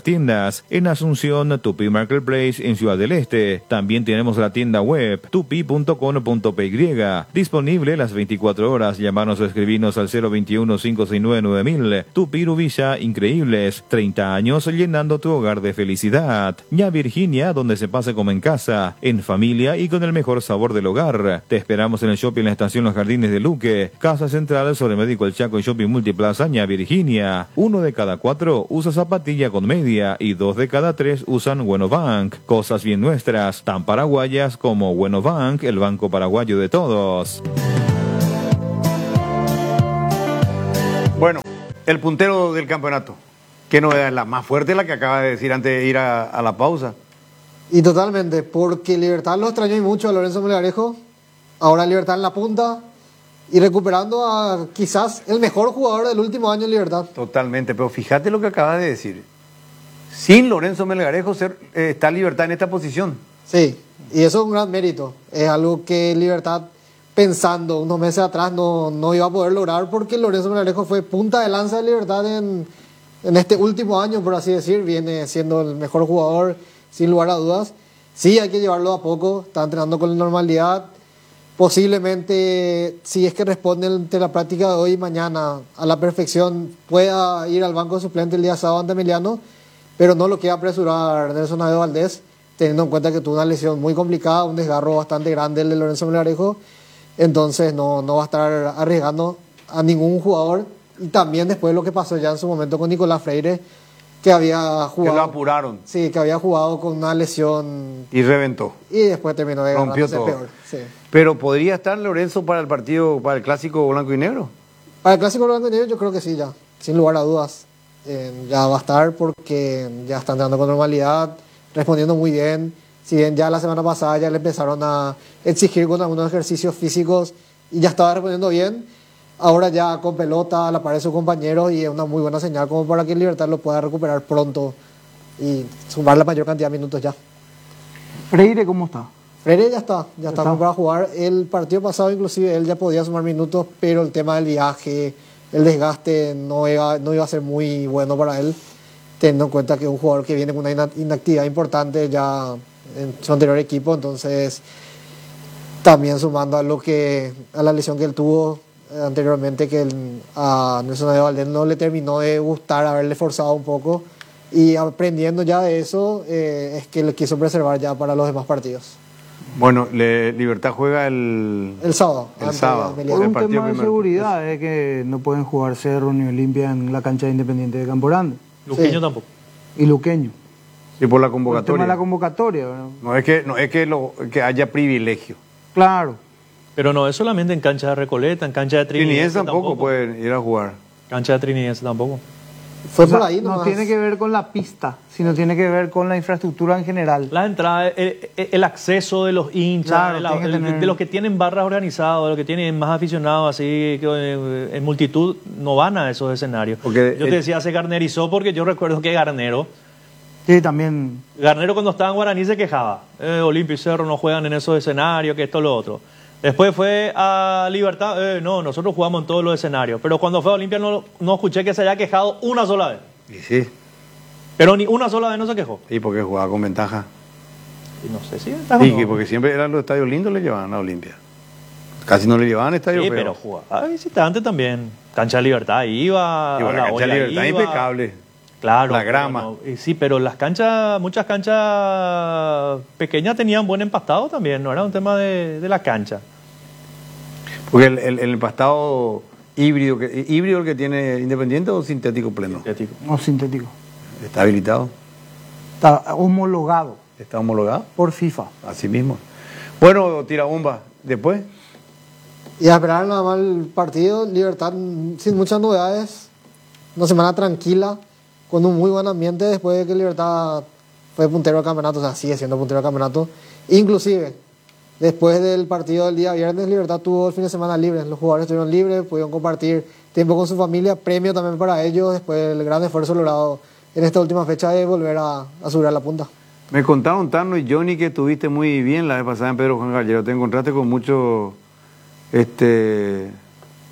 tiendas. En Asunción, Tupi Marketplace, en Ciudad del Este. También tenemos la tienda web tupi punto com punto p y. Disponible las veinticuatro horas. Llamarnos o escribirnos al cero veintiuno, cinco seis nueve, nueve mil. Tupi Rubilla, increíbles. treinta años llenando tu hogar de felicidad. Ña Virginia, donde se pase como en casa, en familia y con el mejor sabor del hogar. Te esperamos en el shopping en la estación Los Jardines de Luque. Casa Central sobre Médico El Chaco y Shopping Multiplaza Ña Virginia. Uno de cada cuatro usa zapatilla con media y dos de cada tres usan Bueno Bank. Cosas bien nuestras, tan paraguayas como Bueno Bank, el banco paraguayo de todos. Bueno, el puntero del campeonato. ¿Qué novedad es la más fuerte, la que acaba de decir antes de ir a, a la pausa? Y totalmente, porque Libertad lo extrañó y mucho a Lorenzo Melgarejo. Ahora Libertad en la punta y recuperando a quizás el mejor jugador del último año en Libertad. Totalmente, pero fíjate lo que acaba de decir. Sin Lorenzo Melgarejo ser, eh, está Libertad en esta posición. Sí, y eso es un gran mérito. Es algo que Libertad, pensando unos meses atrás, no, no iba a poder lograr porque Lorenzo Melgarejo fue punta de lanza de Libertad en, en este último año, por así decir. Viene siendo el mejor jugador, sin lugar a dudas. Sí, hay que llevarlo a poco. Está entrenando con normalidad. Posiblemente, si es que responde ante la práctica de hoy y mañana a la perfección, pueda ir al banco de suplente el día sábado ante Emiliano, pero no lo quiere apresurar Nelson Aedo Valdés, teniendo en cuenta que tuvo una lesión muy complicada, un desgarro bastante grande el de Lorenzo Melgarejo, entonces no, no va a estar arriesgando a ningún jugador. Y también después de lo que pasó ya en su momento con Nicolás Freire, que había jugado... Que lo apuraron. Sí, que había jugado con una lesión... Y reventó. Y después terminó de Rompió todo. peor. Sí. Pero ¿podría estar Lorenzo para el partido, para el clásico blanco y negro? Para el clásico blanco y negro yo creo que sí, ya. Sin lugar a dudas. Eh, ya va a estar porque ya está entrando con normalidad, respondiendo muy bien. Si bien ya la semana pasada ya le empezaron a exigir con algunos ejercicios físicos y ya estaba respondiendo bien, ahora ya con pelota a la par de sus compañeros y es una muy buena señal como para que el Libertad lo pueda recuperar pronto y sumar la mayor cantidad de minutos ya. Freire, ¿cómo está? Freire ya está, ya está, está para jugar. El partido pasado inclusive él ya podía sumar minutos, pero el tema del viaje, el desgaste no iba, no iba a ser muy bueno para él, teniendo en cuenta que es un jugador que viene con una inactividad importante ya en su anterior equipo, entonces también sumando a lo que a la lesión que él tuvo anteriormente, que el, a Nelson Aedo Valdés no le terminó de gustar haberle forzado un poco, y aprendiendo ya de eso eh, es que le quiso preservar ya para los demás partidos. Bueno, le, Libertad juega el... El sábado. El sábado. Por un tema de seguridad es que no pueden jugar Cerro ni Olimpia en la cancha de Independiente de Campo Grande. Luqueño Sí. tampoco. Y Luqueño. Sí, por la Por el convocatoria. tema de la convocatoria, ¿verdad? No es que, no es que, lo, que haya privilegio. Claro. Pero no es solamente en cancha de Recoleta, en cancha de Trinidad. Trinidense tampoco pueden ir a jugar. Cancha de Trinidad tampoco. Fue O sea, por ahí no nomás. tiene que ver con la pista, sino tiene que ver con la infraestructura en general. La entrada, el, el acceso de los hinchas, Claro, de, la- tiene que el- tener- de los que tienen barras organizadas, de los que tienen más aficionados así que eh, en multitud, no van a esos escenarios. Porque, yo eh, te decía, se garnerizó porque yo recuerdo que Garnero, Sí, también. Garnero cuando estaba en Guaraní se quejaba. Eh, Olimpia y Cerro no juegan en esos escenarios, que esto, lo otro. Después fue a Libertad, eh, no, nosotros jugamos en todos los escenarios. Pero cuando fue a Olimpia no, no escuché que se haya quejado una sola vez. Y sí, Pero ni una sola vez no se quejó. y porque jugaba con ventaja. Y no sé si está Sí, o que no. porque siempre eran los estadios lindos, le llevaban a Olimpia. Casi no le llevaban estadios Sí, feos. pero jugaba visitante también. Cancha de Libertad iba. Y bueno, a la cancha de olla Libertad iba. impecable. Claro. La grama. pero no- y sí, pero las canchas, muchas canchas pequeñas tenían buen empastado también. No era un tema de, de la cancha. Porque el, el, el empastado híbrido, que, híbrido el que tiene Independiente o sintético pleno. Sintético. No sintético. Está habilitado, Está homologado está homologado, por FIFA. así mismo. Bueno, tirabomba, después. Y a esperar nada más el partido, Libertad sin muchas novedades, una semana tranquila, con un muy buen ambiente después de que Libertad fue puntero del campeonato, o sea, sigue siendo puntero del campeonato. Inclusive, después del partido del día viernes, Libertad tuvo el fin de semana libre, los jugadores estuvieron libres, pudieron compartir tiempo con su familia, premio también para ellos, después del gran esfuerzo logrado en esta última fecha de volver a, a asegurar la punta. Me contaron Tano y Johnny que estuviste muy bien la vez pasada en Pedro Juan Gallero. Te encontraste con mucho... Este...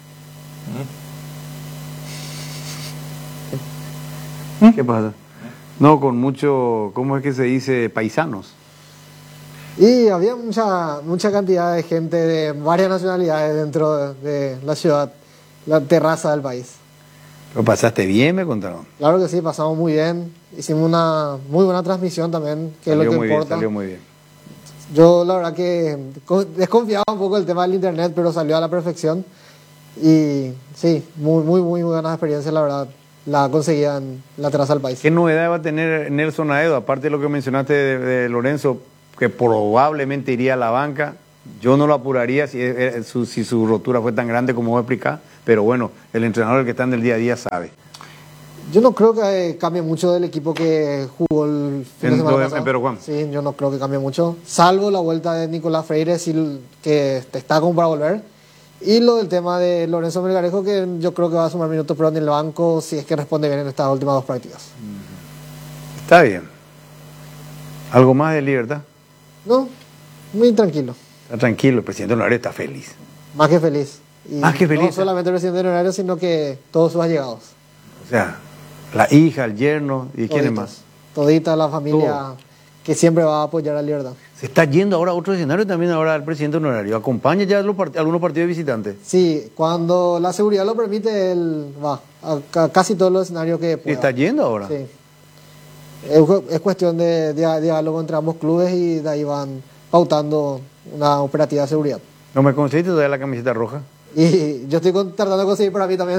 ¿Qué pasa? No, con mucho, ¿cómo es que se dice? Paisanos. Y había mucha mucha cantidad de gente de varias nacionalidades dentro de, de la ciudad, la terraza del país. ¿Lo pasaste bien, me contaron? Claro que sí, pasamos muy bien. Hicimos una muy buena transmisión también, que Salió es lo que muy importa. bien, salió muy bien. Yo la verdad que con- desconfiaba un poco del tema del internet, pero salió a la perfección. Y sí, muy, muy, muy buenas experiencias, la verdad. La conseguía en la terraza del país. ¿Qué novedad va a tener Nelson Aedo? Aparte de lo que mencionaste de, de Lorenzo, que probablemente iría a la banca. Yo no lo apuraría si, eh, su, si su rotura fue tan grande como voy a explicar. Pero bueno, el entrenador, el que está en el día a día, sabe. Yo no creo que eh, cambie mucho del equipo que jugó el fin de En- semana en- pasado. en Pedro Juan. Sí, yo no creo que cambie mucho. Salvo la vuelta de Nicolás Freire, sí, que está como para volver. Y lo del tema de Lorenzo Melgarejo, que yo creo que va a sumar minutos, pero en el banco, si es que responde bien en estas últimas dos prácticas. Está bien. ¿Algo más de Libertad? No, muy tranquilo. Está tranquilo, el presidente Honorario está feliz. Más que feliz. Y Más que feliz. No solamente el presidente honorario, sino que todos sus allegados. O sea, la hija, el yerno y quiénes Toditos. más. Todita la familia Todo. que siempre va a apoyar a Libertad. Se está yendo ahora a otro escenario también ahora el presidente Honorario. ¿Acompaña ya los part- algunos partidos de visitantes? Sí, cuando la seguridad lo permite, él va a, ca- casi todos los escenarios que ¿Y pueda. está yendo ahora? Sí. Es, cu- es cuestión de, de diálogo entre ambos clubes y de ahí van pautando una operativa de seguridad. ¿No me conseguiste todavía la camiseta roja? Y yo estoy con- tratando de conseguir para mí también.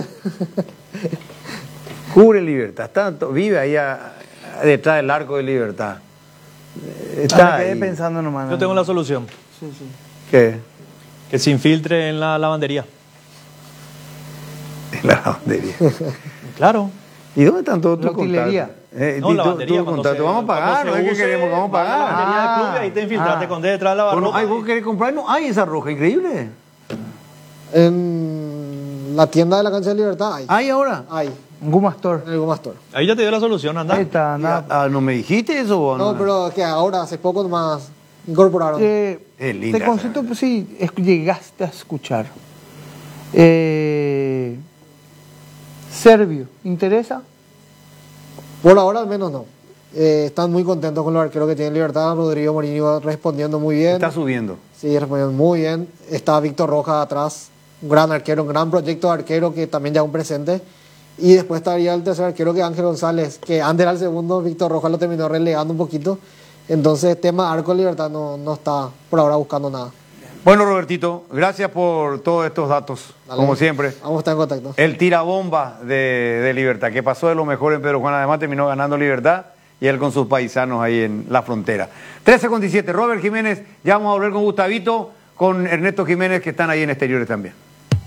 Cubre Libertad. Está, vive ahí a- a- detrás del arco de Libertad. Está Ah, me quedé ahí. pensando nomás. Yo tengo la solución. Sí, sí. ¿Qué? Que se infiltre en la lavandería. En la lavandería. Claro. ¿Y dónde están todos tus La utilería. contactos? Eh, No, y lavandería. tu- tus cuando contactos. se- Vamos a pagar, cuando no se es que use, queremos, vamos a vas la pagar. lavandería del Ah, club y ahí te infiltraste ah. con detrás de la Bueno, barroca. ay, vos querés comprar, no hay esa roja, increíble. En la tienda de la cancha de Libertad hay. ¿Hay ahora? Hay, Un Guma Store. en el Goma Store. Ahí ya te dio la solución, anda. Ahí está, nada. Ah, ¿no me dijiste eso vos? No, pero que ahora, hace poco nomás, incorporaron. Eh, Es linda te esa. consulto pues, si es- llegaste a escuchar. Eh, Servio, ¿interesa? Por ahora al menos no. Eh, están muy contentos con los arqueros que tienen Libertad. Rodrigo Morini va respondiendo muy bien. Está subiendo. Sí, respondiendo muy bien. Está Víctor Rojas atrás, un gran arquero, un gran proyecto de arquero que también ya es un presente. Y después estaría el tercer arquero que es Ángel González, que antes era el segundo, Víctor Rojas lo terminó relegando un poquito. Entonces, tema arco de Libertad no, no está por ahora buscando nada. Bueno, Robertito, gracias por todos estos datos, Dale. como siempre. Vamos a estar en contacto. El tirabomba de, de Libertad, que pasó de lo mejor en Pedro Juan, además terminó ganando Libertad y él con sus paisanos ahí en la frontera. trece con diecisiete, Robert Jiménez, ya vamos a volver con Gustavito, con Ernesto Jiménez, que están ahí en exteriores también.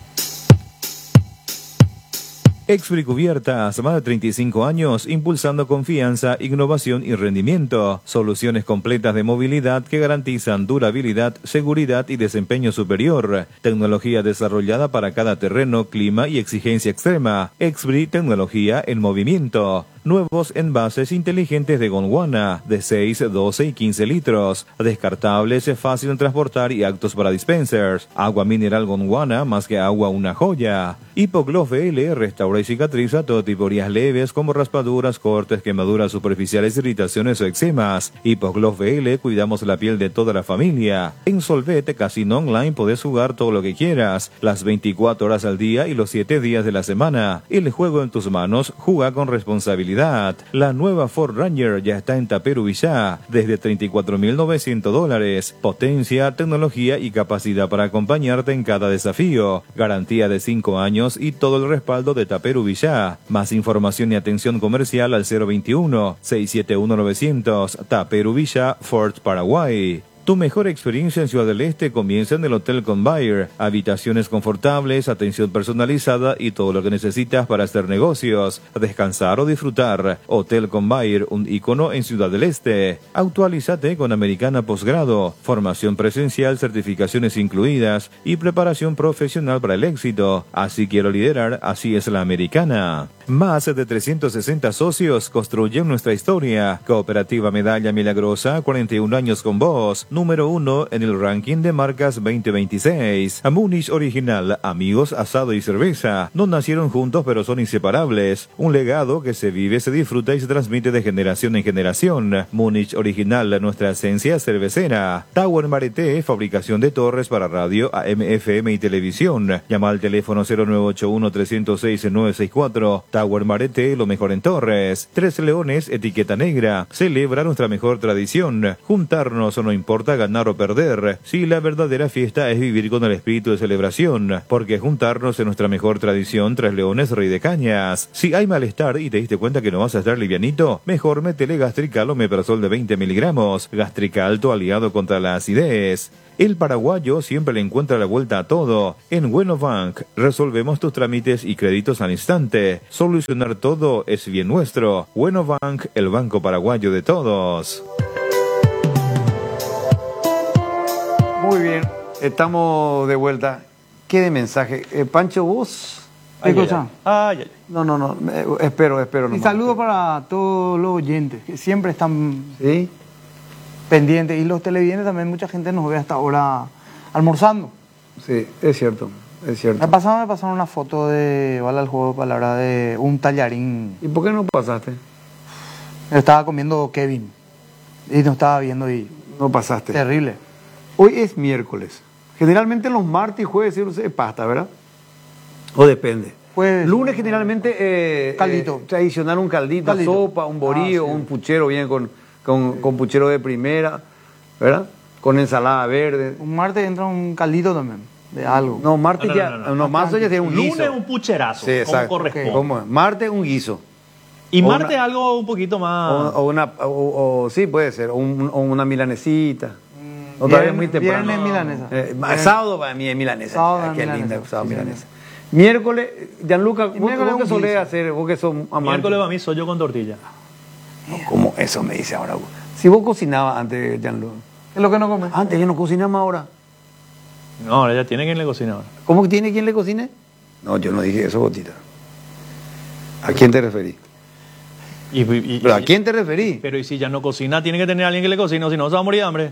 Expri Cubiertas, más de treinta y cinco años, impulsando confianza, innovación y rendimiento. Soluciones completas de movilidad que garantizan durabilidad, seguridad y desempeño superior. Tecnología desarrollada para cada terreno, clima y exigencia extrema. Expri, tecnología en movimiento. Nuevos envases inteligentes de Gondwana, de seis, doce y quince litros. Descartables, fácil en transportar y aptos para dispensers. Agua mineral Gondwana, más que agua una joya. Hipogloss V L restaura y cicatriza todo tipo de heridas leves como raspaduras, cortes, quemaduras superficiales, irritaciones o eczemas. Hipogloss V L, cuidamos la piel de toda la familia. En Solvete Casino Online podés jugar todo lo que quieras, las veinticuatro horas al día y los siete días de la semana. El juego en tus manos, juega con responsabilidad. La nueva Ford Ranger ya está en Taperu Villá, desde treinta y cuatro mil novecientos dólares. Potencia, tecnología y capacidad para acompañarte en cada desafío. Garantía de cinco años y todo el respaldo de Taperu Villá. Más información y atención comercial al cero veintiuno, seiscientos setenta y uno novecientos. Taperu Villá, Ford Paraguay. Tu mejor experiencia en Ciudad del Este comienza en el Hotel Convair. Habitaciones confortables, atención personalizada y todo lo que necesitas para hacer negocios, descansar o disfrutar. Hotel Convair, un ícono en Ciudad del Este. Actualízate con Americana Posgrado, formación presencial, certificaciones incluidas y preparación profesional para el éxito. Así quiero liderar, así es la Americana. Más de trescientos sesenta socios construyen nuestra historia. Cooperativa Medalla Milagrosa, cuarenta y un años con vos. Número uno en el ranking de marcas veinte veintiséis. Múnich Original, amigos, asado y cerveza. No nacieron juntos pero son inseparables. Un legado que se vive, se disfruta y se transmite de generación en generación. Múnich Original, nuestra esencia cervecera. Tower Marete, fabricación de torres para radio, A M, F M y televisión. Llama al teléfono cero nueve ocho uno, tres cero seis, nueve seis cuatro. Tower Marete, lo mejor en torres. Tres Leones, etiqueta negra. Celebra nuestra mejor tradición. Juntarnos no importa ganar o perder. Si la verdadera fiesta es vivir con el espíritu de celebración. Porque juntarnos es nuestra mejor tradición. Tres Leones, Rey de Cañas. Si hay malestar y te diste cuenta que no vas a estar livianito, mejor métele Gastrical o Meprazol de veinte miligramos. Gastrical, tu aliado contra la acidez. El paraguayo siempre le encuentra la vuelta a todo. En Bueno Bank resolvemos tus trámites y créditos al instante. Solucionar todo es bien nuestro. Bueno Bank, el banco paraguayo de todos. Muy bien, estamos de vuelta. ¿Qué de mensaje? Eh, Pancho, vos... ¿Qué cosa? Ay, ay. No, no, no, eh, espero, espero. Y nomás. saludo para todos los oyentes que siempre están ¿Sí? pendientes. Y los televidentes también, mucha gente nos ve hasta ahora almorzando. Sí, es cierto, es cierto. Me pasaron, me pasaron una foto de, vale el juego de palabras, de un tallarín. ¿Y por qué no pasaste? Lo estaba comiendo Kevin y nos estaba viendo y... No pasaste. Terrible. Hoy es miércoles. Generalmente los martes y jueves se es pasta, ¿verdad? O depende. Jueves. Lunes generalmente eh, Caldito. eh, tradicional un caldito, Caldito. sopa, un borillo, Ah, sí. un puchero bien con, con, con puchero de primera, ¿verdad? Con ensalada verde. Un martes entra un caldito también, de algo. No, martes No, no, ya, no, no, no, no. martes ya tiene un guiso. Lunes un pucherazo, Sí, como exacto. corresponde. ¿Cómo es? Martes un guiso. Y O martes una- algo un poquito O, más... o una, o, o- sí, puede ser, o, un- o una milanesita. Otra vez Viernes- muy temprano. viernes milanesa. Eh, Viernes. sábado para mí es milanesa. Sábado Ah, es qué milanesa. linda, sábado Sí, milanesa. Miércoles, Gianluca, vos, miércoles vos que un solés guiso. hacer, vos que sos amante. Miércoles para mí soy yo con tortilla. ¿Cómo eso me dice ahora? Si vos cocinabas antes, Gianluca. ¿Qué es lo que no come? Antes ya no cocinamos ahora. No, ahora ya tiene quien le cocina ahora. ¿Cómo que tiene quien le cocine? No, yo no dije eso, Botita. ¿A quién te referí? Y, y- ¿Pero a y- quién te referí? Pero y si ya no cocina, tiene que tener a alguien que le cocine, o si no se va a morir de hambre.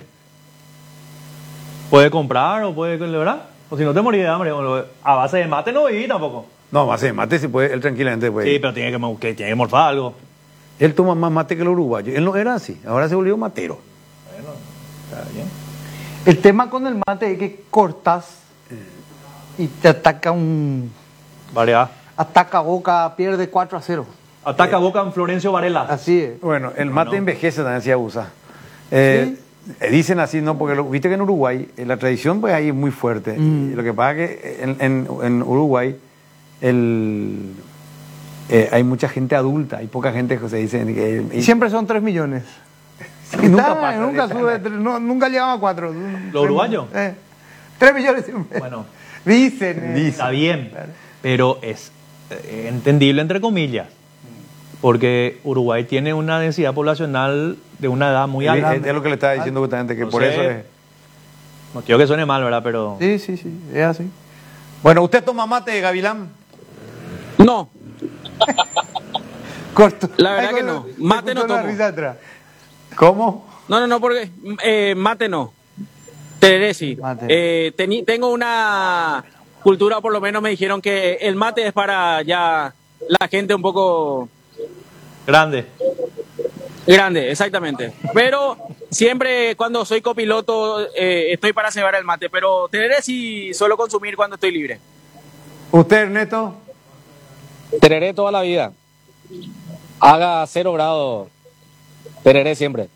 Puede comprar o puede, ¿verdad? O si no te morís de hambre, o a base de mate no vivís tampoco. No, va a ser mate si puede, él tranquilamente puede. Sí, pero tiene que, mo- que, tiene que morfar algo. Él toma más mate que el uruguayo. Él no era así, ahora se volvió matero. Está bien. El tema con el mate es que cortas y te ataca un... Varela. Ataca boca, pierde cuatro a cero. Ataca Boca en Florencio Varela. Así es. Bueno, el mate envejece también se usa. Eh, eh, Dicen así, ¿no? Porque lo- viste que en Uruguay eh, la tradición pues ahí es muy fuerte. Mm. Y lo que pasa es que en, en- en Uruguay el, eh, hay mucha gente adulta, hay poca gente que se dice que... Y siempre son tres millones. y nunca Está, pasa. Nunca sube, tres- no, nunca llegaba a cuatro. ¿Lo uruguayo? Eh, tres millones siempre. Bueno, Dicen. eh. está bien, pero es eh, entendible entre comillas. Porque Uruguay tiene una densidad poblacional de una edad muy Es, alta. es lo que le estaba diciendo justamente, que No por sé. eso es... No quiero que suene mal, ¿verdad? Pero Sí, sí, sí, es así. Bueno, ¿usted toma mate, Gavilán? No, Corto. La verdad Ay, que con- no. Mate escucho no la tomo. risa atrás. ¿Cómo? no, no, no, porque eh, mate no. Tereré sí. Mate. Eh, teni- tengo una cultura, por lo menos me dijeron que el mate es para ya la gente un poco grande. grande, exactamente. Pero siempre cuando soy copiloto eh, estoy para cebar el mate, pero tereré sí suelo consumir cuando estoy libre. ¿Usted, Ernesto? Tereré toda la vida. Haga cero grado. Tereré siempre.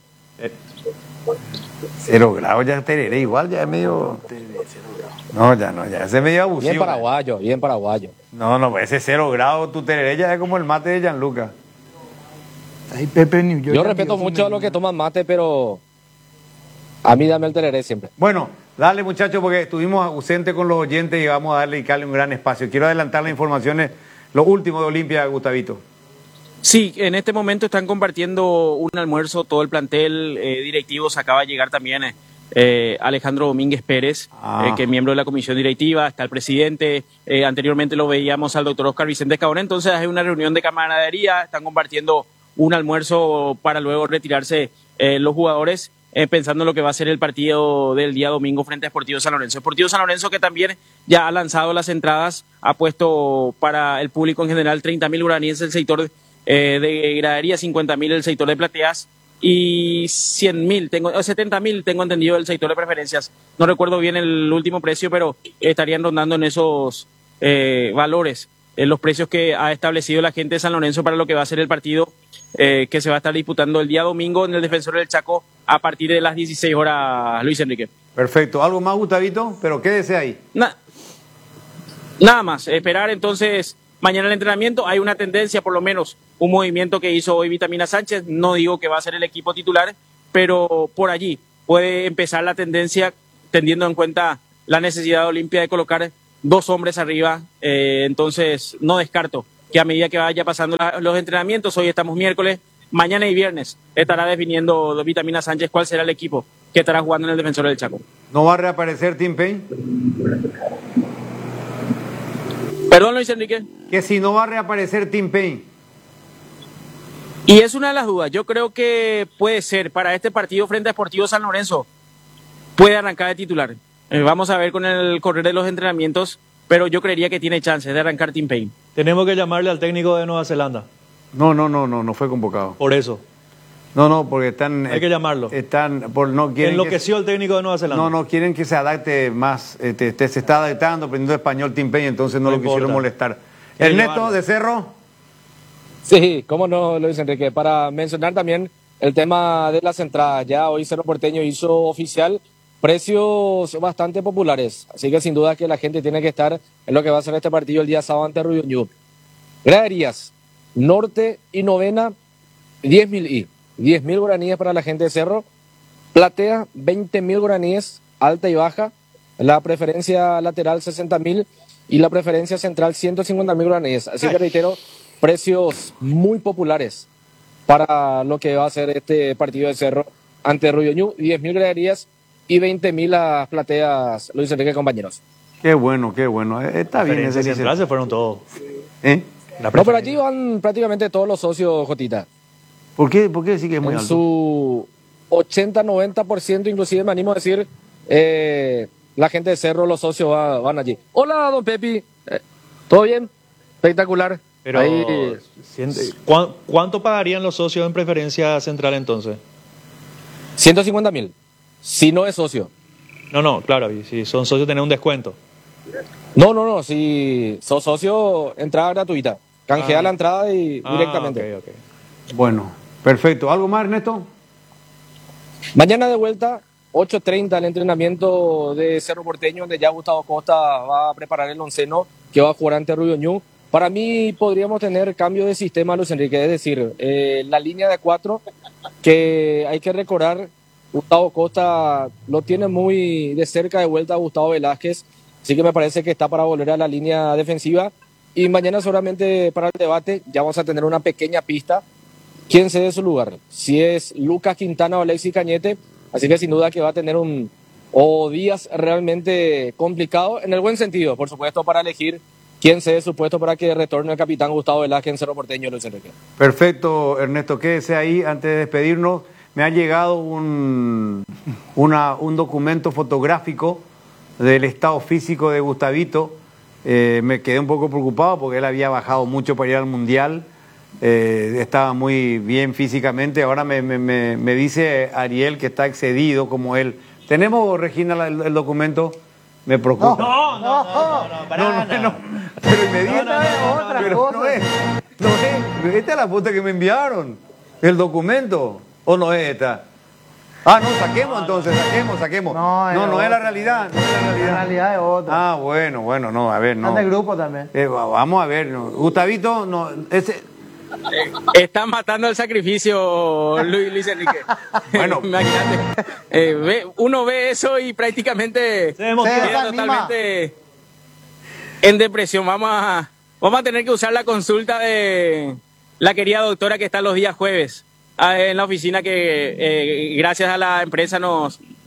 Cero grado, ya tereré igual, ya es medio... No, ya no, ya ese es medio abusivo. Bien paraguayo, bien paraguayo. No, no, pues ese cero grado, tu tereré ya es como el mate de Gianluca. Ay, Pepe New York. Yo respeto mucho a los que toman mate, pero a mí dame el tereré siempre. Bueno, dale muchachos, porque estuvimos ausentes con los oyentes y vamos a darle y darle un gran espacio. Quiero adelantar las informaciones, lo último de Olimpia, Gustavito. Sí, en este momento están compartiendo un almuerzo, todo el plantel eh, directivo se acaba de llegar también eh, eh, Alejandro Domínguez Pérez, Ah. eh, que es miembro de la comisión directiva, está el presidente, eh, anteriormente lo veíamos al doctor Oscar Vicente Escabón, entonces hay una reunión de camaradería, están compartiendo un almuerzo para luego retirarse eh, los jugadores, eh, pensando en lo que va a ser el partido del día domingo frente a Sportivo San Lorenzo. Sportivo San Lorenzo que también ya ha lanzado las entradas, ha puesto para el público en general treinta mil guaraníes el sector eh, de gradería, cincuenta mil el sector de plateas y cien mil, tengo, setenta mil tengo entendido el sector de preferencias. No recuerdo bien el último precio, pero estarían rondando en esos eh, valores, en los precios que ha establecido la gente de San Lorenzo para lo que va a ser el partido eh, que se va a estar disputando el día domingo en el Defensor del Chaco a partir de las dieciséis horas, Luis Enrique. Perfecto. ¿Algo más, Gustavito? Pero quédese ahí. Na- nada más, esperar entonces mañana el entrenamiento. Hay una tendencia, por lo menos, un movimiento que hizo hoy Vitamina Sánchez. No digo que va a ser el equipo titular, pero por allí puede empezar la tendencia, teniendo en cuenta la necesidad de Olimpia de colocar dos hombres arriba. Eh, entonces, no descarto que a medida que vaya pasando la- los entrenamientos, hoy estamos miércoles, mañana y viernes, estará definiendo Vitamina Sánchez cuál será el equipo que estará jugando en el Defensor del Chaco. ¿No va a reaparecer Tim Payne? Perdón, Luis Enrique. Que si no va a reaparecer Tim Payne. Y es una de las dudas. Yo creo que puede ser para este partido frente a Sportivo San Lorenzo. Puede arrancar de titular. Eh, vamos a ver con el correr de los entrenamientos, pero yo creería que tiene chances de arrancar Tim Payne. Tenemos que llamarle al técnico de Nueva Zelanda. No, no, no, no, no fue convocado. Por eso. No, no, porque están... Hay que llamarlo. Están, por, no quieren Enloqueció que, el técnico de Nueva Zelanda. No, no, quieren que se adapte más. Este, este, se está adaptando, aprendiendo español Tim Payne, entonces no, No lo quisieron importa. molestar. Quiere Ernesto, llevarlo. de Cerro. Sí, cómo no, Luis Enrique. Para mencionar también el tema de las entradas. Ya hoy Cerro Porteño hizo oficial precios bastante populares. Así que sin duda que la gente tiene que estar en lo que va a ser este partido el día sábado ante Rubio Ñu. Graderías, norte y novena, diez mil y. diez mil guaraníes para la gente de Cerro. Platea, veinte mil guaraníes, alta y baja. La preferencia lateral, sesenta mil. Y la preferencia central, ciento cincuenta mil guaraníes. Así que reitero, precios muy populares para lo que va a ser este partido de Cerro ante Rubio Ñu. diez mil graderías y veinte mil las plateas, Luis Enrique, compañeros. Qué bueno, qué bueno. Eh, Está bien ese Preferencia central se fueron todos. ¿Eh? No, pero allí van prácticamente todos los socios, Jotita. ¿Por qué, ¿Por qué decir que es muy En alto? su ochenta noventa por ciento, inclusive me animo a decir, eh, la gente de Cerro, los socios va- van allí. Hola, don Pepi. Eh, ¿Todo bien? Espectacular. Pero, Ahí, siente- ¿cuán- ¿cuánto pagarían los socios en preferencia central entonces? ciento cincuenta mil. Si no es socio. No, no, claro, y si son socios tienen un descuento. No, no, no. Si sos socio, entrada gratuita. Canjea Ah. la entrada y Ah, directamente. ok, ok. Bueno, perfecto. ¿Algo más, Ernesto? Mañana de vuelta, ocho treinta, el entrenamiento de Cerro Porteño, donde ya Gustavo Costa va a preparar el onceno que va a jugar ante Rubio Ñu. Para mí podríamos tener cambio de sistema, Luis Enrique, es decir, eh, la línea de cuatro, que hay que recordar, Gustavo Costa lo tiene muy de cerca de vuelta a Gustavo Velázquez, así que me parece que está para volver a la línea defensiva. Y mañana seguramente para el debate ya vamos a tener una pequeña pista. ¿Quién cede su lugar? Si es Lucas Quintana o Alexis Cañete, así que sin duda que va a tener un o días realmente complicado, en el buen sentido, por supuesto, para elegir quién cede su puesto para que retorne el capitán Gustavo Velázquez en Cerro Porteño, Luis Enrique. Perfecto, Ernesto. Quédese ahí antes de despedirnos. Me ha llegado un, una, un documento fotográfico del estado físico de Gustavito. Eh, me quedé un poco preocupado porque él había bajado mucho para ir al Mundial. Eh, estaba muy bien físicamente. Ahora me, me, me, me dice Ariel que está excedido como él. ¿Tenemos, Regina, el, el documento? Me preocupa. No, no, no, no, no, para No, no, nada. no. Pero inmediatamente. No, no, no, otra pero cosa. no es. No es. Esta es la foto que me enviaron. El documento. ¿O no es esta? Ah, no, saquemos entonces, saquemos, saquemos. No, No, es no, es la otra. realidad. No es la realidad. La realidad es otra. Ah, bueno, bueno, no, a ver, no. Está en el grupo también. Eh, va- vamos a ver. No. Gustavito, no, ese. Están matando el sacrificio, Luis, Luis Enrique. Bueno. Imagínate. Eh, ve- uno ve eso y prácticamente Se emociona. Se queda desanima. totalmente en depresión. Vamos a, vamos a tener que usar la consulta de la querida doctora que está los días jueves ah, en la oficina que eh, gracias a la empresa nos,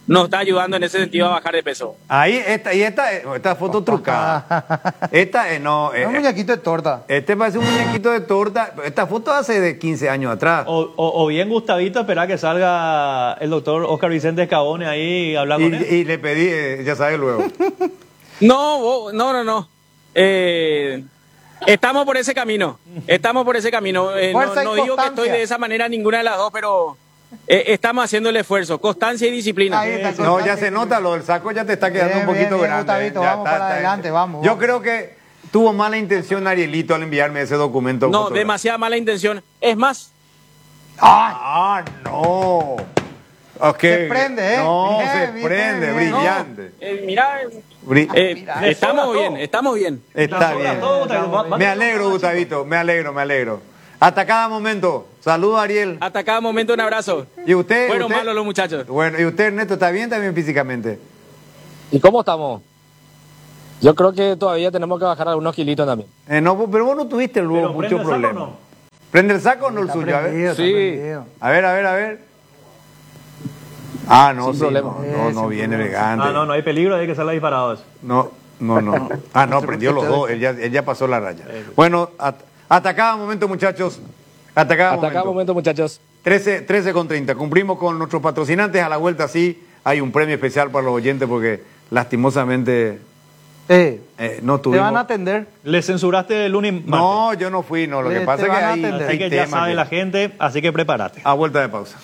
nos está ayudando en ese sentido a bajar de peso. Ahí, esta, y esta, esta foto trucada. Esta, eh, no. Eh, un muñequito de torta. Este parece un muñequito de torta. Esta foto hace de quince años atrás. O, o, o bien Gustavito, esperar que salga el doctor Oscar Vicente Escabone ahí a hablar y, con él. Y le pedí, eh, ya sabes luego. No, vos- no, no, no. Eh, estamos por ese camino. Estamos por ese camino. Eh, no Fuerza y no digo que constancia. estoy de esa manera ninguna de las dos, pero eh, estamos haciendo el esfuerzo. Constancia y disciplina. Ahí está, No, ya se nota, lo del saco ya te está quedando Bien, un poquito bien, bien, grande. Gustavito, Ya vamos para adelante, vamos, Yo vamos. creo que tuvo mala intención Arielito al enviarme ese documento. No, fotográfico. demasiada mala intención. Es más, Ah, no. Okay. Se prende, ¿eh? No, Bien, se bien, prende, bien. brillante. eh, mira, Bri- eh, mira. estamos Le sobra bien, todo. estamos bien. Está sobra bien. todo, Gustavito. Va- Me va- alegro, Gustavito, me alegro, me alegro. Hasta cada momento. Saludos, Ariel. Hasta cada momento un abrazo. ¿Y usted? Bueno, usted? malo los muchachos. Bueno, ¿y usted, Ernesto, está bien también físicamente? ¿Y cómo estamos? Yo creo que todavía tenemos que bajar algunos kilitos también. Eh, no, pero vos no tuviste luego Pero prende mucho el saco, problema. ¿no? ¿Prende el saco o no el Está suyo? A ver. prendido, está Sí. prendido. A ver, a ver, a ver. Ah, no, Sin sí, problema. no, no, Eh, no, sin bien problema. elegante. Ah, no, no hay peligro, hay que salga disparados. No, no, no. Ah, no, prendió los dos, él ya, él ya pasó la raya. Bueno, at- hasta cada momento, muchachos. Hasta cada Hasta momento. cada momento, muchachos. trece, trece con treinta. Cumplimos con nuestros patrocinantes. A la vuelta sí hay un premio especial para los oyentes porque lastimosamente Eh, eh, no te tuvimos... van a atender. Le censuraste el lunes y martes. No, yo no fui, no. Lo Eh, que pasa te es que van a hay, atender. hay Así que ya temas sabe que- la gente, así que prepárate. A vuelta de pausa.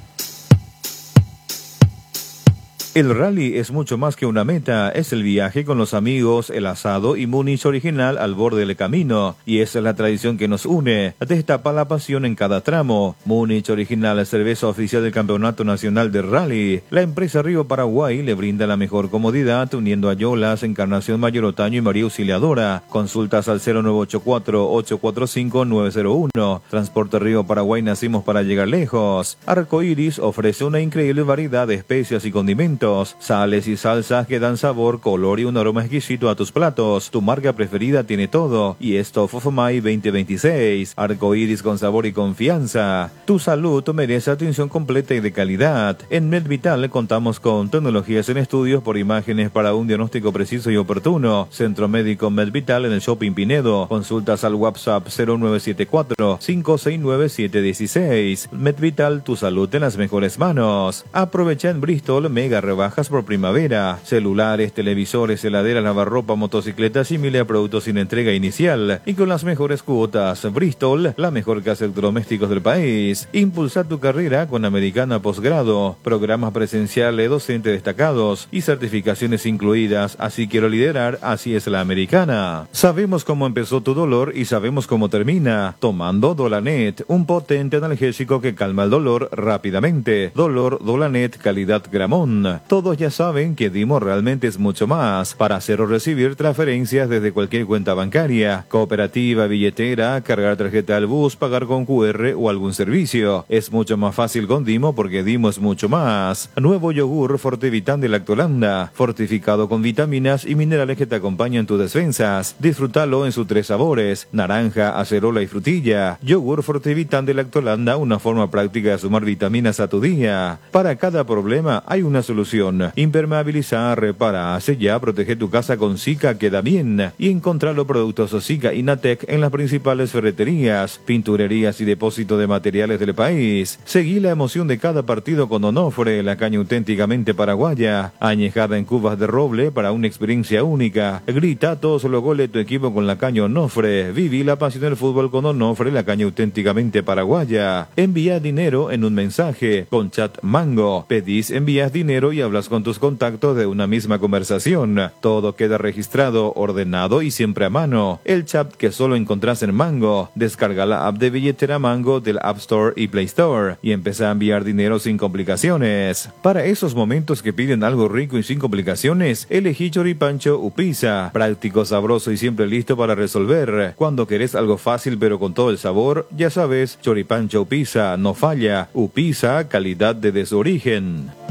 El rally es mucho más que una meta, es el viaje con los amigos, el asado y Múnich original al borde del camino. Y esa es la tradición que nos une, destapa la pasión en cada tramo. Múnich original, cerveza oficial del Campeonato Nacional de Rally. La empresa Río Paraguay le brinda la mejor comodidad uniendo a Yolas, Encarnación Mayor Otaño y María Auxiliadora. Consultas al cero nueve ocho cuatro, ocho cuatro cinco, nueve cero uno. Transporte Río Paraguay, nacimos para llegar lejos. Arco Iris ofrece una increíble variedad de especias y condimentos. Sales y salsas que dan sabor, color y un aroma exquisito a tus platos. Tu marca preferida tiene todo. Y esto Fofomay veinte veintiséis. Arco Iris con sabor y confianza. Tu salud merece atención completa y de calidad. En MedVital contamos con tecnologías en estudios por imágenes para un diagnóstico preciso y oportuno. Centro Médico MedVital en el Shopping Pinedo. Consultas al WhatsApp cero nueve siete cuatro, cinco seis nueve, siete uno seis. MedVital, tu salud en las mejores manos. Aprovecha en Bristol mega rebajas por primavera. Celulares, televisores, heladeras, lavarropa, motocicletas y miles de productos sin entrega inicial. Y con las mejores cuotas. Bristol, la mejor casa de electrodomésticos del país. Impulsa tu carrera con Americana Posgrado. Programas presenciales, docentes destacados y certificaciones incluidas. Así quiero liderar, así es la Americana. Sabemos cómo empezó tu dolor y sabemos cómo termina. Tomando Dolanet, un potente analgésico que calma el dolor rápidamente. Dolor Dolanet, calidad Gramón. Todos ya saben que Dimo realmente es mucho más. Para hacer o recibir transferencias desde cualquier cuenta bancaria, cooperativa, billetera, cargar tarjeta al bus, pagar con Q R o algún servicio. Es mucho más fácil con Dimo porque Dimo es mucho más. Nuevo yogur Fortevitan de Lactolanda, fortificado con vitaminas y minerales que te acompañan tus defensas. Disfrútalo en sus tres sabores, naranja, acerola y frutilla. Yogur Fortevitan de Lactolanda, una forma práctica de sumar vitaminas a tu día. Para cada problema hay una solución. Impermeabilizar, repara, sella, protege tu casa con Zika Queda Bien y encontrar los productos Zika Inatec en las principales ferreterías, pinturerías y depósitos de materiales del país. Seguí la emoción de cada partido con Onofre, la caña auténticamente paraguaya, añejada en cubas de roble para una experiencia única. Grita todos los goles de tu equipo con la caña Onofre. Viví la pasión del fútbol con Onofre, la caña auténticamente paraguaya. Envía dinero en un mensaje con Chat Mango. Pedís, envías dinero y hablas con tus contactos de una misma conversación. Todo queda registrado, ordenado y siempre a mano. El chat que solo encontrás en Mango. Descarga la app de billetera Mango del App Store y Play Store y empieza a enviar dinero sin complicaciones. Para esos momentos que piden algo rico y sin complicaciones, elegí Choripancho Upisa. Práctico, sabroso y siempre listo para resolver. Cuando querés algo fácil pero con todo el sabor, ya sabes, Choripancho Upisa no falla. Upisa, calidad desde su origen.